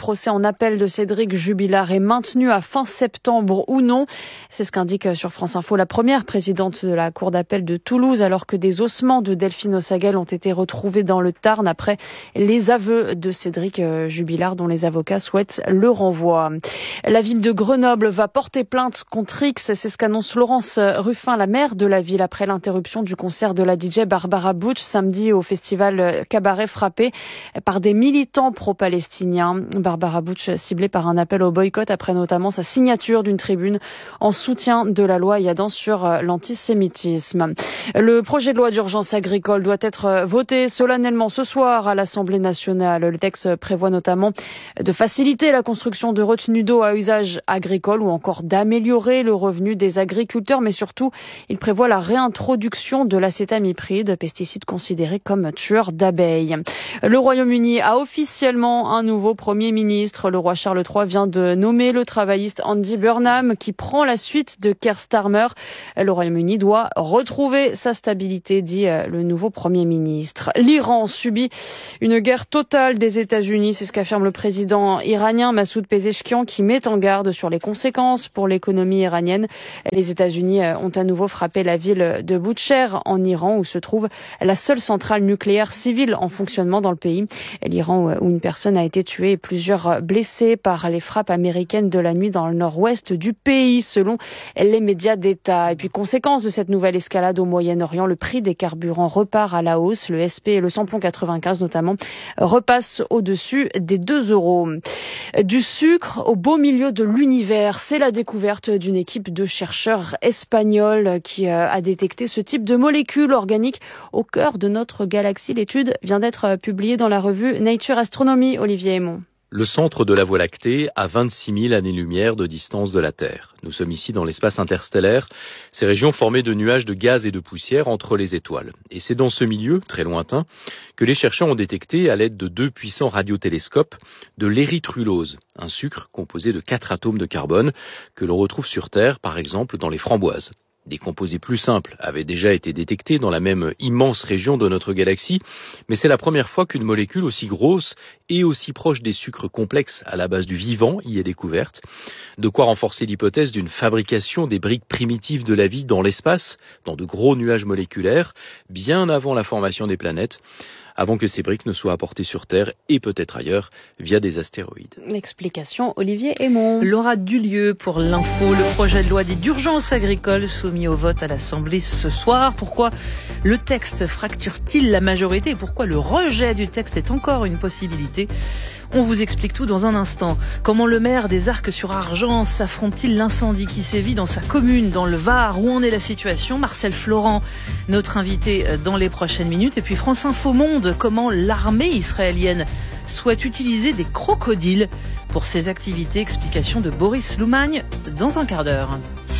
un appel de Cédric Jubilard est maintenu à fin septembre ou non. C'est ce qu'indique sur France Info la première présidente de la Cour d'appel de Toulouse, alors que des ossements de Delphine Ossagel ont été retrouvés dans le Tarn après les aveux de Cédric Jubilard, dont les avocats souhaitent le renvoi. La ville de Grenoble va porter plainte contre X. C'est ce qu'annonce Laurence Ruffin, la maire de la ville, après l'interruption du concert de la DJ Barbara Butch samedi au festival Cabaret frappé par des militants pro-palestiniens. Barbara Butch ciblée par un appel au boycott après notamment sa signature d'une tribune en soutien de la loi Yadan sur l'antisémitisme. Le projet de loi d'urgence agricole doit être voté solennellement ce soir à l'Assemblée nationale. Le texte prévoit notamment de faciliter la construction de retenues d'eau à usage agricole ou encore d'améliorer le revenu des agriculteurs, mais surtout, il prévoit la réintroduction de l'acétamipride, pesticide considéré comme tueur d'abeilles. Le Royaume-Uni a officiellement un nouveau Premier ministre. Le roi Charles III vient de nommer le travailliste Andy Burnham qui prend la suite de Keir Starmer. Le Royaume-Uni doit retrouver sa stabilité, dit le nouveau Premier ministre. L'Iran subit une guerre totale des États-Unis, c'est ce qu'affirme le président iranien Massoud Pezeshkian, qui met en garde sur les conséquences pour l'économie iranienne. Les États-Unis ont à nouveau frappé la ville de Boutcher en Iran, où se trouve la seule centrale nucléaire civile en fonctionnement dans le pays. L'Iran, où une personne a été tuée et plusieurs blessés par les frappes américaines de la nuit dans le nord-ouest du pays, selon les médias d'État. Et puis, conséquence de cette nouvelle escalade au Moyen-Orient, le prix des carburants repart à la hausse. Le SP et le samplon 95 notamment repassent au-dessus des 2 €. Du sucre au beau milieu de l'univers, c'est la découverte d'une équipe de chercheurs espagnols qui a détecté ce type de molécules organiques au cœur de notre galaxie. L'étude vient d'être publiée dans la revue Nature Astronomy. Olivier Aymon. Le centre de la Voie lactée à 26 000 années-lumière de distance de la Terre. Nous sommes ici dans l'espace interstellaire, ces régions formées de nuages de gaz et de poussière entre les étoiles. Et c'est dans ce milieu, très lointain, que les chercheurs ont détecté, à l'aide de 2 puissants radiotélescopes, de l'érythrulose, un sucre composé de 4 atomes de carbone que l'on retrouve sur Terre, par exemple dans les framboises. Des composés plus simples avaient déjà été détectés dans la même immense région de notre galaxie, mais c'est la première fois qu'une molécule aussi grosse et aussi proche des sucres complexes à la base du vivant y est découverte. De quoi renforcer l'hypothèse d'une fabrication des briques primitives de la vie dans l'espace, dans de gros nuages moléculaires, bien avant la formation des planètes, avant que ces briques ne soient apportées sur Terre et peut-être ailleurs via des astéroïdes. L'explication, Olivier Aymon. Laura Dulieu pour l'info. Le projet de loi dit d'urgence agricole soumis au vote à l'Assemblée ce soir. Pourquoi le texte fracture-t-il la majorité et pourquoi le rejet du texte est encore une possibilité ? On vous explique tout dans un instant. Comment le maire des Arcs-sur-Argence affronte-t-il l'incendie qui sévit dans sa commune, dans le Var ? Où en est la situation ? Marcel Florent, notre invité dans les prochaines minutes. Et puis France Info Monde, comment l'armée israélienne souhaite utiliser des crocodiles pour ses activités. Explication de Boris Loumagne dans un quart d'heure.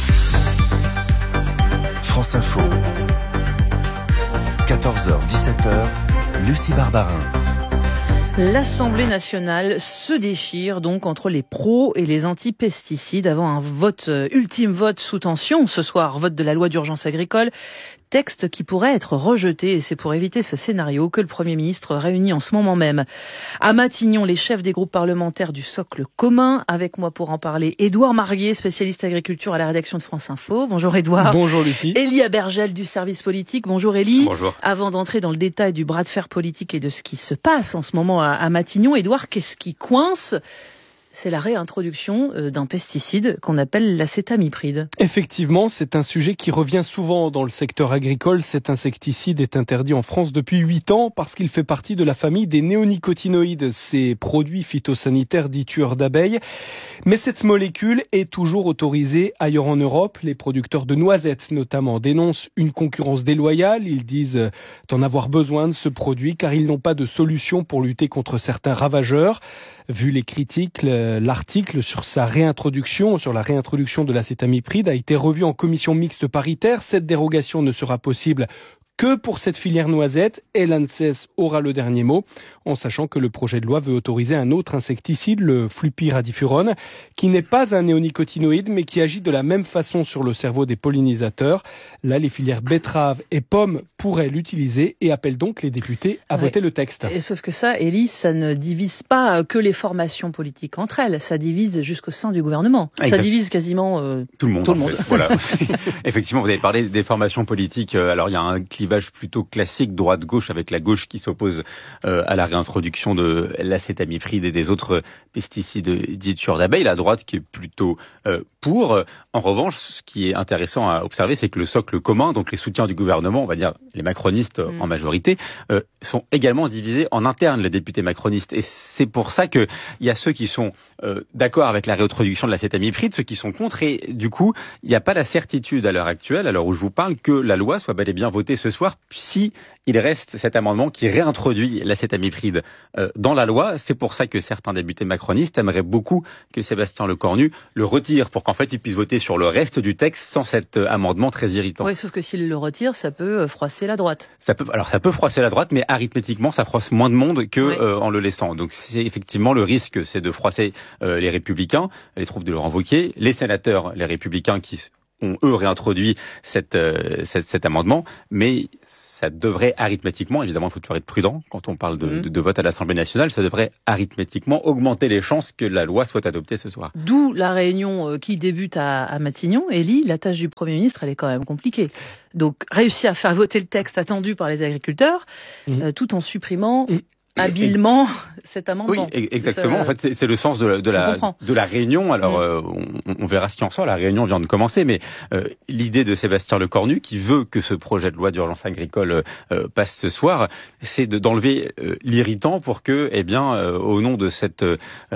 France Info. 14h, 17h, Lucie Barbarin. L'Assemblée nationale se déchire donc entre les pros et les anti-pesticides avant un vote, ultime vote sous tension ce soir, vote de la loi d'urgence agricole. Texte qui pourrait être rejeté et c'est pour éviter ce scénario que le Premier ministre réunit en ce moment même à Matignon les chefs des groupes parlementaires du socle commun. Avec moi pour en parler, Édouard Marguet, spécialiste agriculture à la rédaction de France Info. Bonjour Édouard. Bonjour Lucie. Élie Abergel du service politique. Bonjour Élie. Bonjour. Avant d'entrer dans le détail du bras de fer politique et de ce qui se passe en ce moment à Matignon, Édouard, qu'est-ce qui coince ? C'est la réintroduction d'un pesticide qu'on appelle l'acétamipride. Effectivement, c'est un sujet qui revient souvent dans le secteur agricole. Cet insecticide est interdit en France depuis 8 ans parce qu'il fait partie de la famille des néonicotinoïdes, ces produits phytosanitaires dits tueurs d'abeilles. Mais cette molécule est toujours autorisée ailleurs en Europe. Les producteurs de noisettes notamment dénoncent une concurrence déloyale. Ils disent d'en avoir besoin de ce produit car ils n'ont pas de solution pour lutter contre certains ravageurs. Vu les critiques, l'article sur la réintroduction de l'acétamipride a été revu en commission mixte paritaire. Cette dérogation ne sera possible que pour cette filière noisette et l'ANSES aura le dernier mot, en sachant que le projet de loi veut autoriser un autre insecticide, le flupyradifurone, qui n'est pas un néonicotinoïde, mais qui agit de la même façon sur le cerveau des pollinisateurs. Là, les filières betteraves et pommes pourraient l'utiliser et appellent donc les députés à voter le texte. Et sauf que ça, Élie, ça ne divise pas que les formations politiques entre elles, ça divise jusqu'au sein du gouvernement. Ça divise quasiment tout le monde. Fait. Voilà. Effectivement, vous avez parlé des formations politiques. Alors, il y a un clivage plutôt classique droite-gauche, avec la gauche qui s'oppose à la réintroduction de l'acétamipride et des autres pesticides dits tueurs d'abeilles. La droite qui est plutôt pour. En revanche, ce qui est intéressant à observer, c'est que le socle commun, donc les soutiens du gouvernement, on va dire les macronistes en majorité, sont également divisés en interne, les députés macronistes. Et c'est pour ça qu'il y a ceux qui sont d'accord avec la réintroduction de l'acétamipride, ceux qui sont contre. Et du coup, il n'y a pas la certitude à l'heure actuelle, à l'heure où je vous parle, que la loi soit bel et bien votée ce soir, si il reste cet amendement qui réintroduit l'acétamipride dans la loi. C'est pour ça que certains députés macronistes aimeraient beaucoup que Sébastien Lecornu le retire, pour qu'en fait il puisse voter sur le reste du texte sans cet amendement très irritant. Oui, sauf que s'il le retire, ça peut froisser la droite. Ça peut froisser la droite, mais arithmétiquement, ça froisse moins de monde que en le laissant. Donc c'est effectivement le risque, c'est de froisser les Républicains, les troupes de Laurent Wauquiez, les sénateurs, les Républicains qui ont, eux, réintroduit cet amendement, mais ça devrait arithmétiquement, évidemment, il faut toujours être prudent quand on parle de vote à l'Assemblée nationale, ça devrait arithmétiquement augmenter les chances que la loi soit adoptée ce soir. D'où la réunion qui débute à Matignon. Élie, la tâche du Premier ministre, elle est quand même compliquée. Donc, réussir à faire voter le texte attendu par les agriculteurs, tout en supprimant habilement cet amendement. Oui, exactement. En fait, c'est le sens de la réunion. Alors, on verra ce qui en sort. La réunion vient de commencer, mais l'idée de Sébastien Lecornu, qui veut que ce projet de loi d'urgence agricole passe ce soir, c'est d'enlever l'irritant pour que, au nom de cet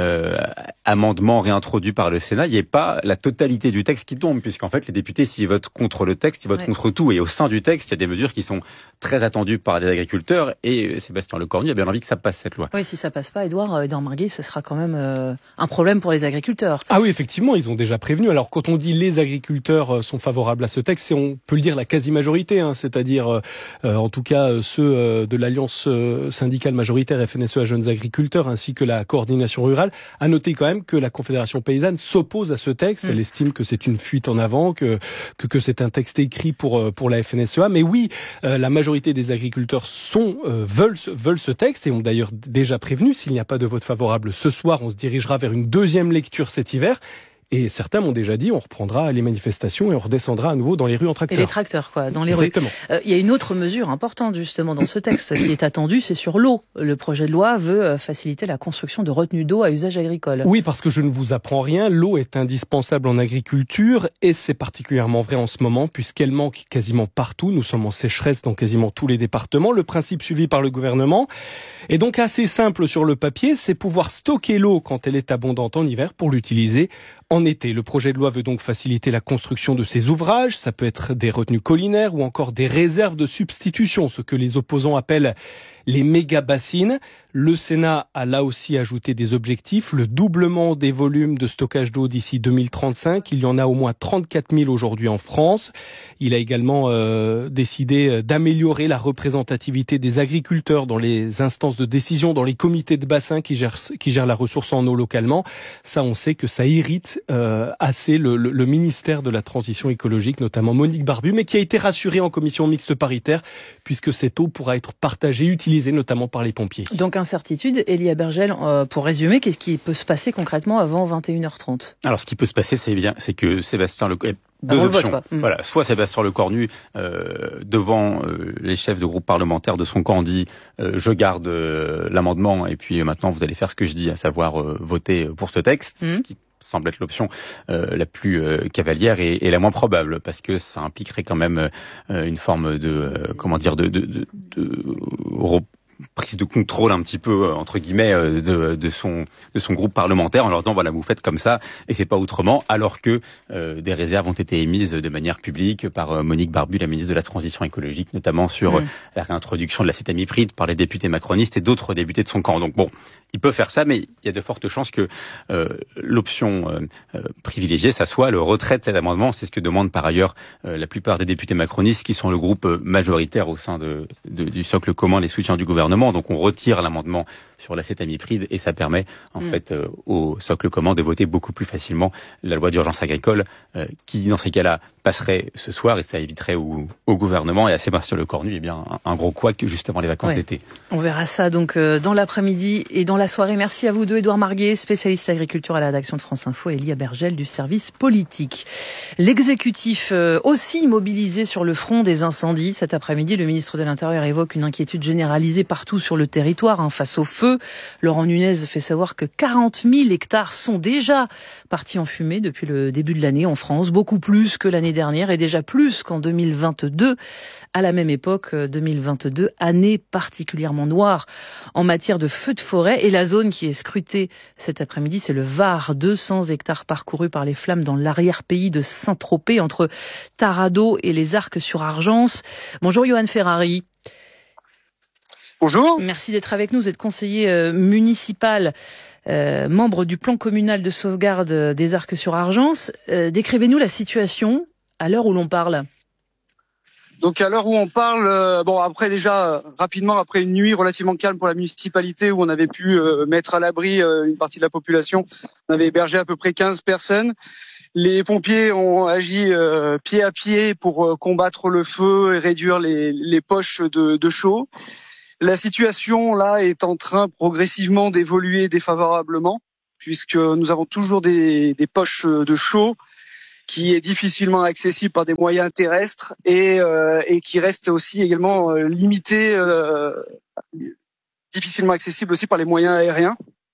amendement réintroduit par le Sénat, il n'y ait pas la totalité du texte qui tombe, puisqu'en fait, les députés, s'ils votent contre le texte, ils votent contre tout. Et au sein du texte, il y a des mesures qui sont très attendues par les agriculteurs. Et Sébastien Lecornu a bien envie que ça passe, cette loi. Oui, si ça passe pas, Édouard Marguet, ça sera quand même un problème pour les agriculteurs. Ah oui, effectivement, ils ont déjà prévenu. Alors, quand on dit les agriculteurs sont favorables à ce texte, on peut le dire la quasi-majorité, c'est-à-dire, en tout cas, ceux de l'Alliance syndicale majoritaire FNSEA Jeunes Agriculteurs, ainsi que la coordination rurale. À noter quand même que la Confédération paysanne s'oppose à ce texte. Elle estime que c'est une fuite en avant, que c'est un texte écrit pour la FNSEA. Mais oui, la majorité des agriculteurs veulent ce texte et ont d'ailleurs déjà prévenu, s'il n'y a pas de vote favorable ce soir, on se dirigera vers une deuxième lecture cet hiver. Et certains m'ont déjà dit, on reprendra les manifestations et on redescendra à nouveau dans les rues en tracteur. Et les tracteurs, dans les rues. Il y a une autre mesure importante, justement, dans ce texte qui est attendue, c'est sur l'eau. Le projet de loi veut faciliter la construction de retenues d'eau à usage agricole. Oui, parce que je ne vous apprends rien, l'eau est indispensable en agriculture et c'est particulièrement vrai en ce moment puisqu'elle manque quasiment partout. Nous sommes en sécheresse dans quasiment tous les départements. Le principe suivi par le gouvernement est donc assez simple sur le papier, c'est pouvoir stocker l'eau quand elle est abondante en hiver pour l'utiliser en été. Le projet de loi veut donc faciliter la construction de ces ouvrages. Ça peut être des retenues collinaires ou encore des réserves de substitution, ce que les opposants appellent les méga-bassines. Le Sénat a là aussi ajouté des objectifs. Le doublement des volumes de stockage d'eau d'ici 2035. Il y en a au moins 34 000 aujourd'hui en France. Il a également décidé d'améliorer la représentativité des agriculteurs dans les instances de décision, dans les comités de bassin qui gèrent la ressource en eau localement. Ça, on sait que ça irrite assez le ministère de la Transition écologique, notamment Monique Barbu, mais qui a été rassurée en commission mixte paritaire, puisque cette eau pourra être partagée, utilisée notamment par les pompiers. Donc incertitude, Élie Abergel, pour résumer, qu'est-ce qui peut se passer concrètement avant 21h30 ? Alors ce qui peut se passer, c'est que Sébastien Lecornu, deux options. Voilà, soit Sébastien Lecornu devant les chefs de groupe parlementaire de son camp dit je garde l'amendement et puis maintenant vous allez faire ce que je dis, à savoir voter pour ce texte, ce qui semble être l'option la plus cavalière et la moins probable, parce que ça impliquerait quand même une forme de prise de contrôle un petit peu entre guillemets de son groupe parlementaire en leur disant voilà, vous faites comme ça et c'est pas autrement, alors que des réserves ont été émises de manière publique par Monique Barbu, la ministre de la Transition écologique, notamment sur la réintroduction de l'acétamipride par les députés macronistes et d'autres députés de son camp. Donc bon, il peut faire ça, mais il y a de fortes chances que l'option privilégiée, ça soit le retrait de cet amendement. C'est ce que demandent par ailleurs la plupart des députés macronistes, qui sont le groupe majoritaire au sein du socle commun des soutiens du gouvernement. Donc on retire l'amendement sur l'acétamipride et ça permet en fait au socle commun de voter beaucoup plus facilement la loi d'urgence agricole qui, dans ces cas-là, passerait ce soir et ça éviterait au gouvernement et à Sébastien Lecornu un gros couac juste avant les vacances d'été. On verra ça donc dans l'après-midi et dans la soirée. Merci à vous deux, Édouard Marguet, spécialiste agriculture à la rédaction de France Info, et Elia Bergel du service politique. L'exécutif aussi mobilisé sur le front des incendies. Cet après-midi, le ministre de l'Intérieur évoque une inquiétude généralisée partout sur le territoire face au feu. Laurent Nunez fait savoir que 40 000 hectares sont déjà partis en fumée depuis le début de l'année en France, beaucoup plus que l'année dernière et déjà plus qu'en 2022. À la même époque, 2022, année particulièrement noire en matière de feux de forêt. Et la zone qui est scrutée cet après-midi, c'est le Var. 200 hectares parcourus par les flammes dans l'arrière-pays de Saint-Tropez, entre Taradeau et les Arcs-sur-Argence. Bonjour Johan Ferrari. Bonjour. Merci d'être avec nous. Vous êtes conseiller municipal, membre du plan communal de sauvegarde des Arcs-sur-Argence. Décrivez-nous la situation à l'heure où l'on parle. Donc à l'heure où on parle, rapidement après une nuit relativement calme pour la municipalité où on avait pu mettre à l'abri une partie de la population, on avait hébergé à peu près 15 personnes. Les pompiers ont agi pied à pied pour combattre le feu et réduire les poches de chaux. La situation là est en train progressivement d'évoluer défavorablement puisque nous avons toujours des poches de chaux qui est difficilement accessible par des moyens terrestres et qui reste aussi également limité, difficilement accessible aussi par les moyens aériens.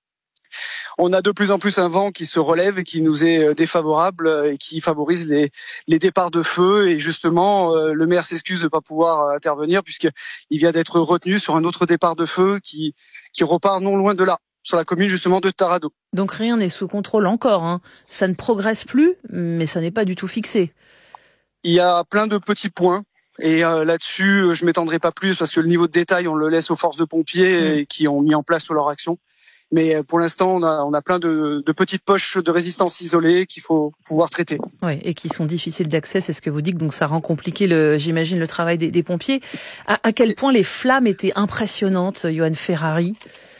On a de plus en plus un vent qui se relève et qui nous est défavorable et qui favorise les départs de feu. Et justement, le maire s'excuse de ne pas pouvoir intervenir puisqu'il vient d'être retenu sur un autre départ de feu qui repart non loin de là, sur la commune justement de Taradeau. Donc rien n'est sous contrôle encore. Ça ne progresse plus, mais ça n'est pas du tout fixé. Il y a plein de petits points. Et là-dessus, je m'étendrai pas plus parce que le niveau de détail, on le laisse aux forces de pompiers qui ont mis en place leur action. Mais pour l'instant, on a plein de petites poches de résistance isolées qu'il faut pouvoir traiter. Oui, et qui sont difficiles d'accès, c'est ce que vous dites. Donc ça rend compliqué, j'imagine, le travail des pompiers. À quel point les flammes étaient impressionnantes, Johan Ferrari?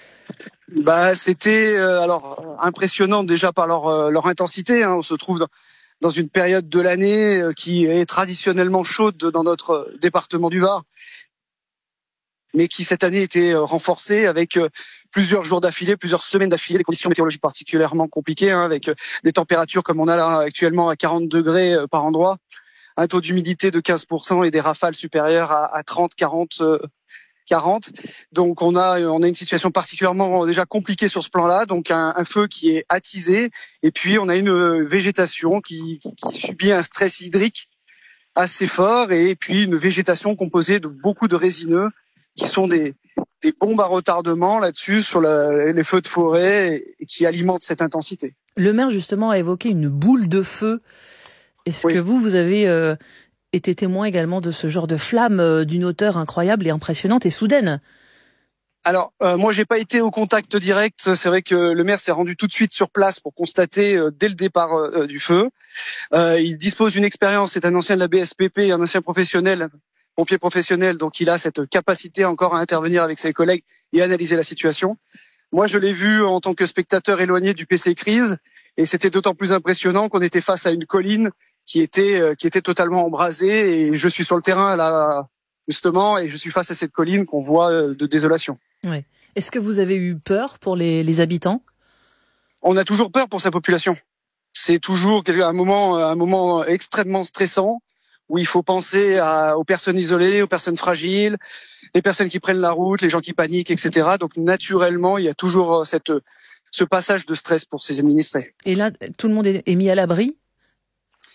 C'était impressionnant déjà par leur intensité. On se trouve dans une période de l'année qui est traditionnellement chaude dans notre département du Var, mais qui cette année était renforcée avec plusieurs jours d'affilée, plusieurs semaines d'affilée, des conditions météorologiques particulièrement compliquées, avec des températures comme on a là actuellement à 40 degrés par endroit, un taux d'humidité de 15% et des rafales supérieures à 30, 40. Donc on a une situation particulièrement déjà compliquée sur ce plan-là, donc un feu qui est attisé, et puis on a une végétation qui subit un stress hydrique assez fort, et puis une végétation composée de beaucoup de résineux qui sont des bombes à retardement là-dessus sur les feux de forêt et qui alimentent cette intensité. Le maire justement a évoqué une boule de feu. Est-ce que vous avez été témoin également de ce genre de flamme d'une hauteur incroyable et impressionnante et soudaine? Alors, moi, j'ai pas été au contact direct. C'est vrai que le maire s'est rendu tout de suite sur place pour constater dès le départ du feu. Il dispose d'une expérience, c'est un ancien de la BSPP, un ancien professionnel, pompier professionnel, donc il a cette capacité encore à intervenir avec ses collègues et analyser la situation. Moi, je l'ai vu en tant que spectateur éloigné du PC Crise, et c'était d'autant plus impressionnant qu'on était face à une colline qui était totalement embrasée, et je suis sur le terrain là justement, et je suis face à cette colline qu'on voit de désolation. Ouais. Est-ce que vous avez eu peur pour les habitants? On a toujours peur pour sa population. C'est toujours un moment extrêmement stressant où il faut penser aux personnes isolées, aux personnes fragiles, les personnes qui prennent la route, les gens qui paniquent, etc. Donc naturellement, il y a toujours ce passage de stress pour ces administrés. Et là, tout le monde est mis à l'abri?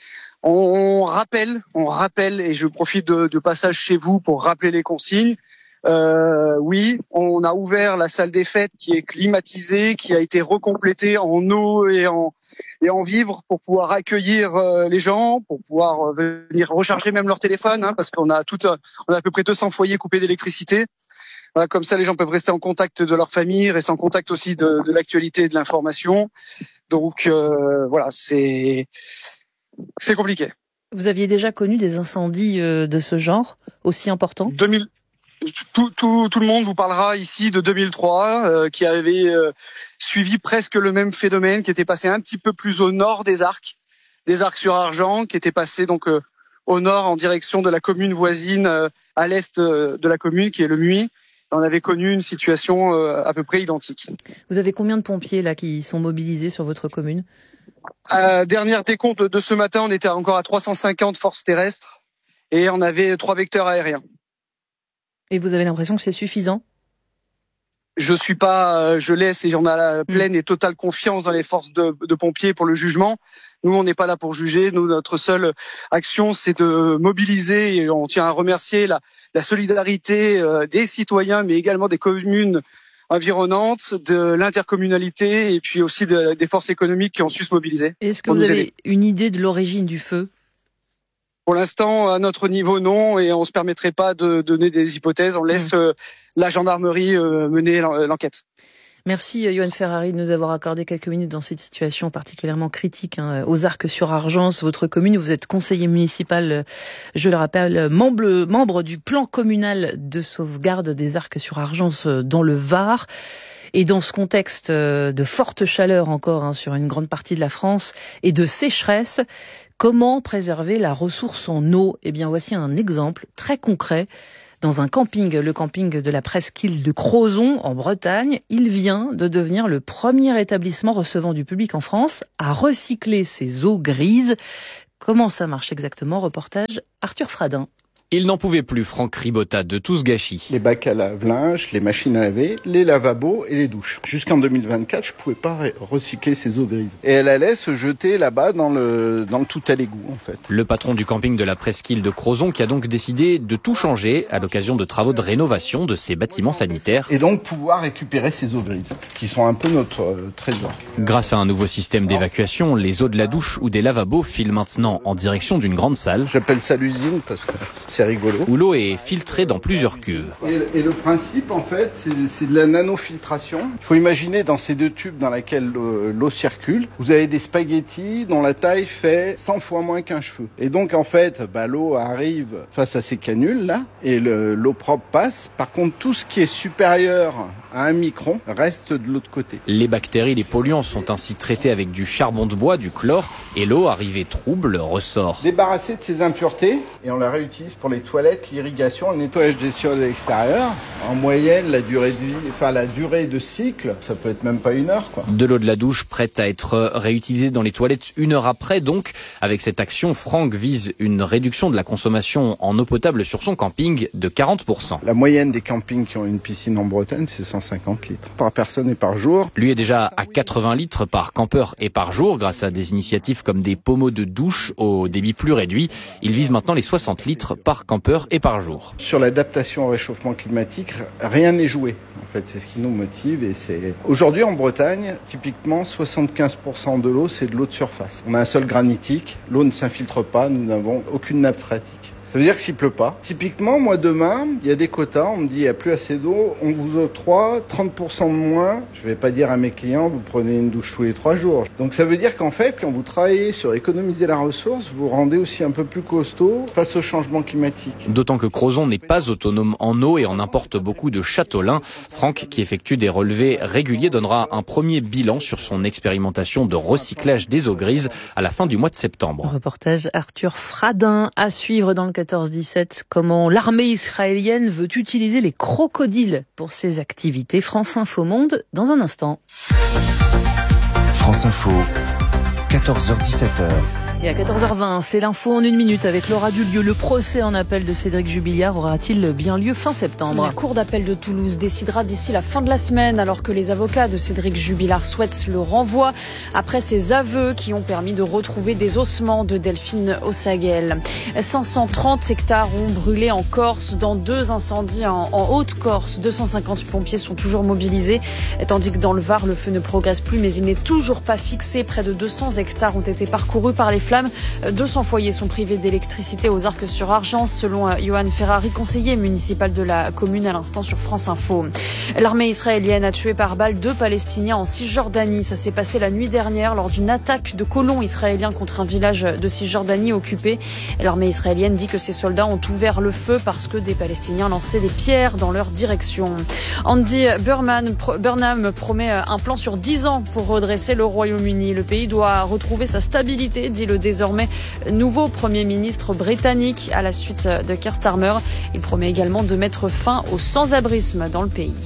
On rappelle, et je profite de passage chez vous pour rappeler les consignes. Oui, on a ouvert la salle des fêtes qui est climatisée, qui a été recomplétée en eau et en vivres pour pouvoir accueillir les gens, pour pouvoir venir recharger même leur téléphone, parce qu'on a à peu près 200 foyers coupés d'électricité. Voilà, comme ça, les gens peuvent rester en contact de leur famille, rester en contact aussi de l'actualité et de l'information. Donc voilà, c'est compliqué. Vous aviez déjà connu des incendies de ce genre, aussi importants ? Tout le monde vous parlera ici de 2003, qui avait suivi presque le même phénomène, qui était passé un petit peu plus au nord des Arcs sur Argens, qui était passé donc au nord en direction de la commune voisine, à l'est de la commune, qui est le Muy. On avait connu une situation à peu près identique. Vous avez combien de pompiers là qui sont mobilisés sur votre commune ? Dernière décompte de ce matin, on était encore à 350 forces terrestres et on avait 3 vecteurs aériens. Et vous avez l'impression que c'est suffisant ? Je laisse et on a la pleine et totale confiance dans les forces de pompiers pour le jugement. Nous, on n'est pas là pour juger. Nous, notre seule action, c'est de mobiliser, et on tient à remercier la solidarité des citoyens, mais également des communes environnantes, de l'intercommunalité et puis aussi des forces économiques qui ont su se mobiliser. Est-ce que vous avez une idée de l'origine du feu ? Pour l'instant, à notre niveau, non, et on ne se permettrait pas de donner des hypothèses. On laisse la gendarmerie mener l'enquête. Merci Yohann Ferrari de nous avoir accordé quelques minutes dans cette situation particulièrement critique aux Arcs-sur-Argens, votre commune. Vous êtes conseiller municipal, je le rappelle, membre du plan communal de sauvegarde des Arcs-sur-Argens dans le Var. Et dans ce contexte de forte chaleur encore sur une grande partie de la France et de sécheresse, comment préserver la ressource en eau ? Eh bien, voici un exemple très concret. Dans un camping, le camping de la presqu'île de Crozon, en Bretagne, il vient de devenir le premier établissement recevant du public en France à recycler ses eaux grises. Comment ça marche exactement ? Reportage Arthur Fradin. Il n'en pouvait plus, Franck Ribotta, de tout ce gâchis. Les bacs à lave-linge, les machines à laver, les lavabos et les douches. Jusqu'en 2024, je pouvais pas recycler ces eaux grises. Et elle allait se jeter là-bas dans le tout à l'égout, en fait. Le patron du camping de la presqu'île de Crozon qui a donc décidé de tout changer à l'occasion de travaux de rénovation de ses bâtiments sanitaires. Et donc pouvoir récupérer ces eaux grises, qui sont un peu notre trésor. Grâce à un nouveau système d'évacuation, les eaux de la douche ou des lavabos filent maintenant en direction d'une grande salle. J'appelle ça l'usine parce que c'est rigolo. Où l'eau est filtrée dans plusieurs cuves. Et le principe, en fait, c'est de la nanofiltration. Il faut imaginer dans ces 2 tubes dans lesquels l'eau circule, vous avez des spaghettis dont la taille fait 100 fois moins qu'un cheveu. Et donc, en fait, l'eau arrive face à ces canules, là, et l'eau propre passe. Par contre, tout ce qui est supérieur à 1 micron reste de l'autre côté. Les bactéries, les polluants sont ainsi traités avec du charbon de bois, du chlore, et l'eau arrivée trouble ressort. Débarrassée de ces impuretés, et on la réutilise pour les toilettes, l'irrigation, le nettoyage des sols extérieurs. En moyenne, la durée de cycle, ça peut être même pas 1 heure, quoi. De l'eau de la douche prête à être réutilisée dans les toilettes 1 heure après. Donc, avec cette action, Franck vise une réduction de la consommation en eau potable sur son camping de 40%. La moyenne des campings qui ont une piscine en Bretagne, c'est 150 litres par personne et par jour. Lui est déjà à 80 litres par campeur et par jour grâce à des initiatives comme des pommeaux de douche au débit plus réduit. Il vise maintenant les 60 litres par campeur et par jour. Sur l'adaptation au réchauffement climatique, rien n'est joué. En fait, c'est ce qui nous motive et c'est... Aujourd'hui, en Bretagne, typiquement, 75% de l'eau, c'est de l'eau de surface. On a un sol granitique, l'eau ne s'infiltre pas, nous n'avons aucune nappe phréatique. Ça veut dire que s'il pleut pas. Typiquement, moi, demain, il y a des quotas, on me dit, il n'y a plus assez d'eau, on vous octroie 30% de moins. Je vais pas dire à mes clients, vous prenez une douche tous les 3 jours. Donc ça veut dire qu'en fait, quand vous travaillez sur économiser la ressource, vous rendez aussi un peu plus costaud face au changement climatique. D'autant que Crozon n'est pas autonome en eau et en importe beaucoup de châtelains. Franck, qui effectue des relevés réguliers, donnera un premier bilan sur son expérimentation de recyclage des eaux grises à la fin du mois de septembre. Reportage Arthur Fradin à suivre dans le 14-17, comment l'armée israélienne veut utiliser les crocodiles pour ses activités. France Info Monde, dans un instant. France Info, 14h-17h, Et à 14h20, c'est l'info en 1 minute avec Laura Dulieu. Le procès en appel de Cédric Jubilliard aura-t-il bien lieu fin septembre? La Cour d'appel de Toulouse décidera d'ici la fin de la semaine, alors que les avocats de Cédric Jubilliard souhaitent le renvoi après ses aveux qui ont permis de retrouver des ossements de Delphine Ossagel. 530 hectares ont brûlé en Corse dans 2 incendies en Haute-Corse. 250 pompiers sont toujours mobilisés, tandis que dans le Var, le feu ne progresse plus, mais il n'est toujours pas fixé. Près de 200 hectares ont été parcourus par les flammes. 200 foyers sont privés d'électricité aux Arcs-sur-Argence, selon Johan Ferrari, conseiller municipal de la commune à l'instant sur France Info. L'armée israélienne a tué par balle 2 Palestiniens en Cisjordanie. Ça s'est passé la nuit dernière lors d'une attaque de colons israéliens contre un village de Cisjordanie occupé. L'armée israélienne dit que ses soldats ont ouvert le feu parce que des Palestiniens lançaient des pierres dans leur direction. Andy Burnham promet un plan sur 10 ans pour redresser le Royaume-Uni. Le pays doit retrouver sa stabilité, dit le désormais nouveau Premier ministre britannique à la suite de Keir Starmer. Il promet également de mettre fin au sans-abrisme dans le pays.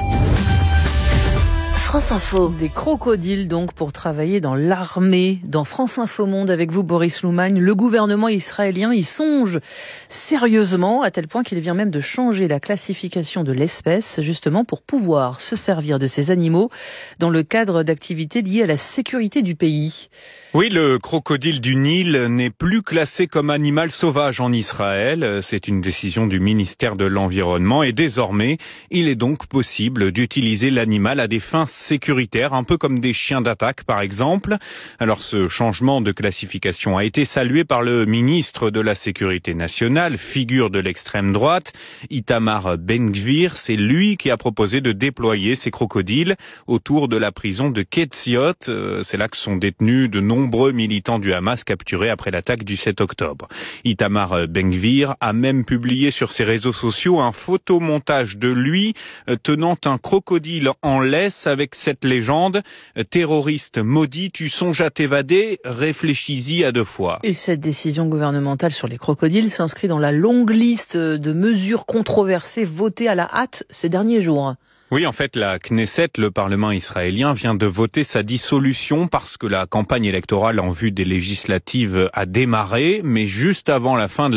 France Info. Des crocodiles donc pour travailler dans l'armée. Dans France Info Monde avec vous Boris Loumagne, le gouvernement israélien y songe sérieusement à tel point qu'il vient même de changer la classification de l'espèce justement pour pouvoir se servir de ces animaux dans le cadre d'activités liées à la sécurité du pays. Oui, le crocodile du Nil n'est plus classé comme animal sauvage en Israël. C'est une décision du ministère de l'Environnement et désormais, il est donc possible d'utiliser l'animal à des fins sécuritaires, un peu comme des chiens d'attaque par exemple. Alors ce changement de classification a été salué par le ministre de la Sécurité nationale, figure de l'extrême droite, Itamar Ben-Gvir. C'est lui qui a proposé de déployer ces crocodiles autour de la prison de Ketziot. C'est là que sont détenus de nombreux militants du Hamas capturés après l'attaque du 7 octobre. Itamar Ben-Gvir a même publié sur ses réseaux sociaux un photomontage de lui tenant un crocodile en laisse avec cette légende: terroriste maudit, tu songes à t'évader, réfléchis-y à 2 fois. Et cette décision gouvernementale sur les crocodiles s'inscrit dans la longue liste de mesures controversées votées à la hâte ces derniers jours. Oui, en fait, la Knesset, le Parlement israélien, vient de voter sa dissolution parce que la campagne électorale en vue des législatives a démarré, mais juste avant la fin de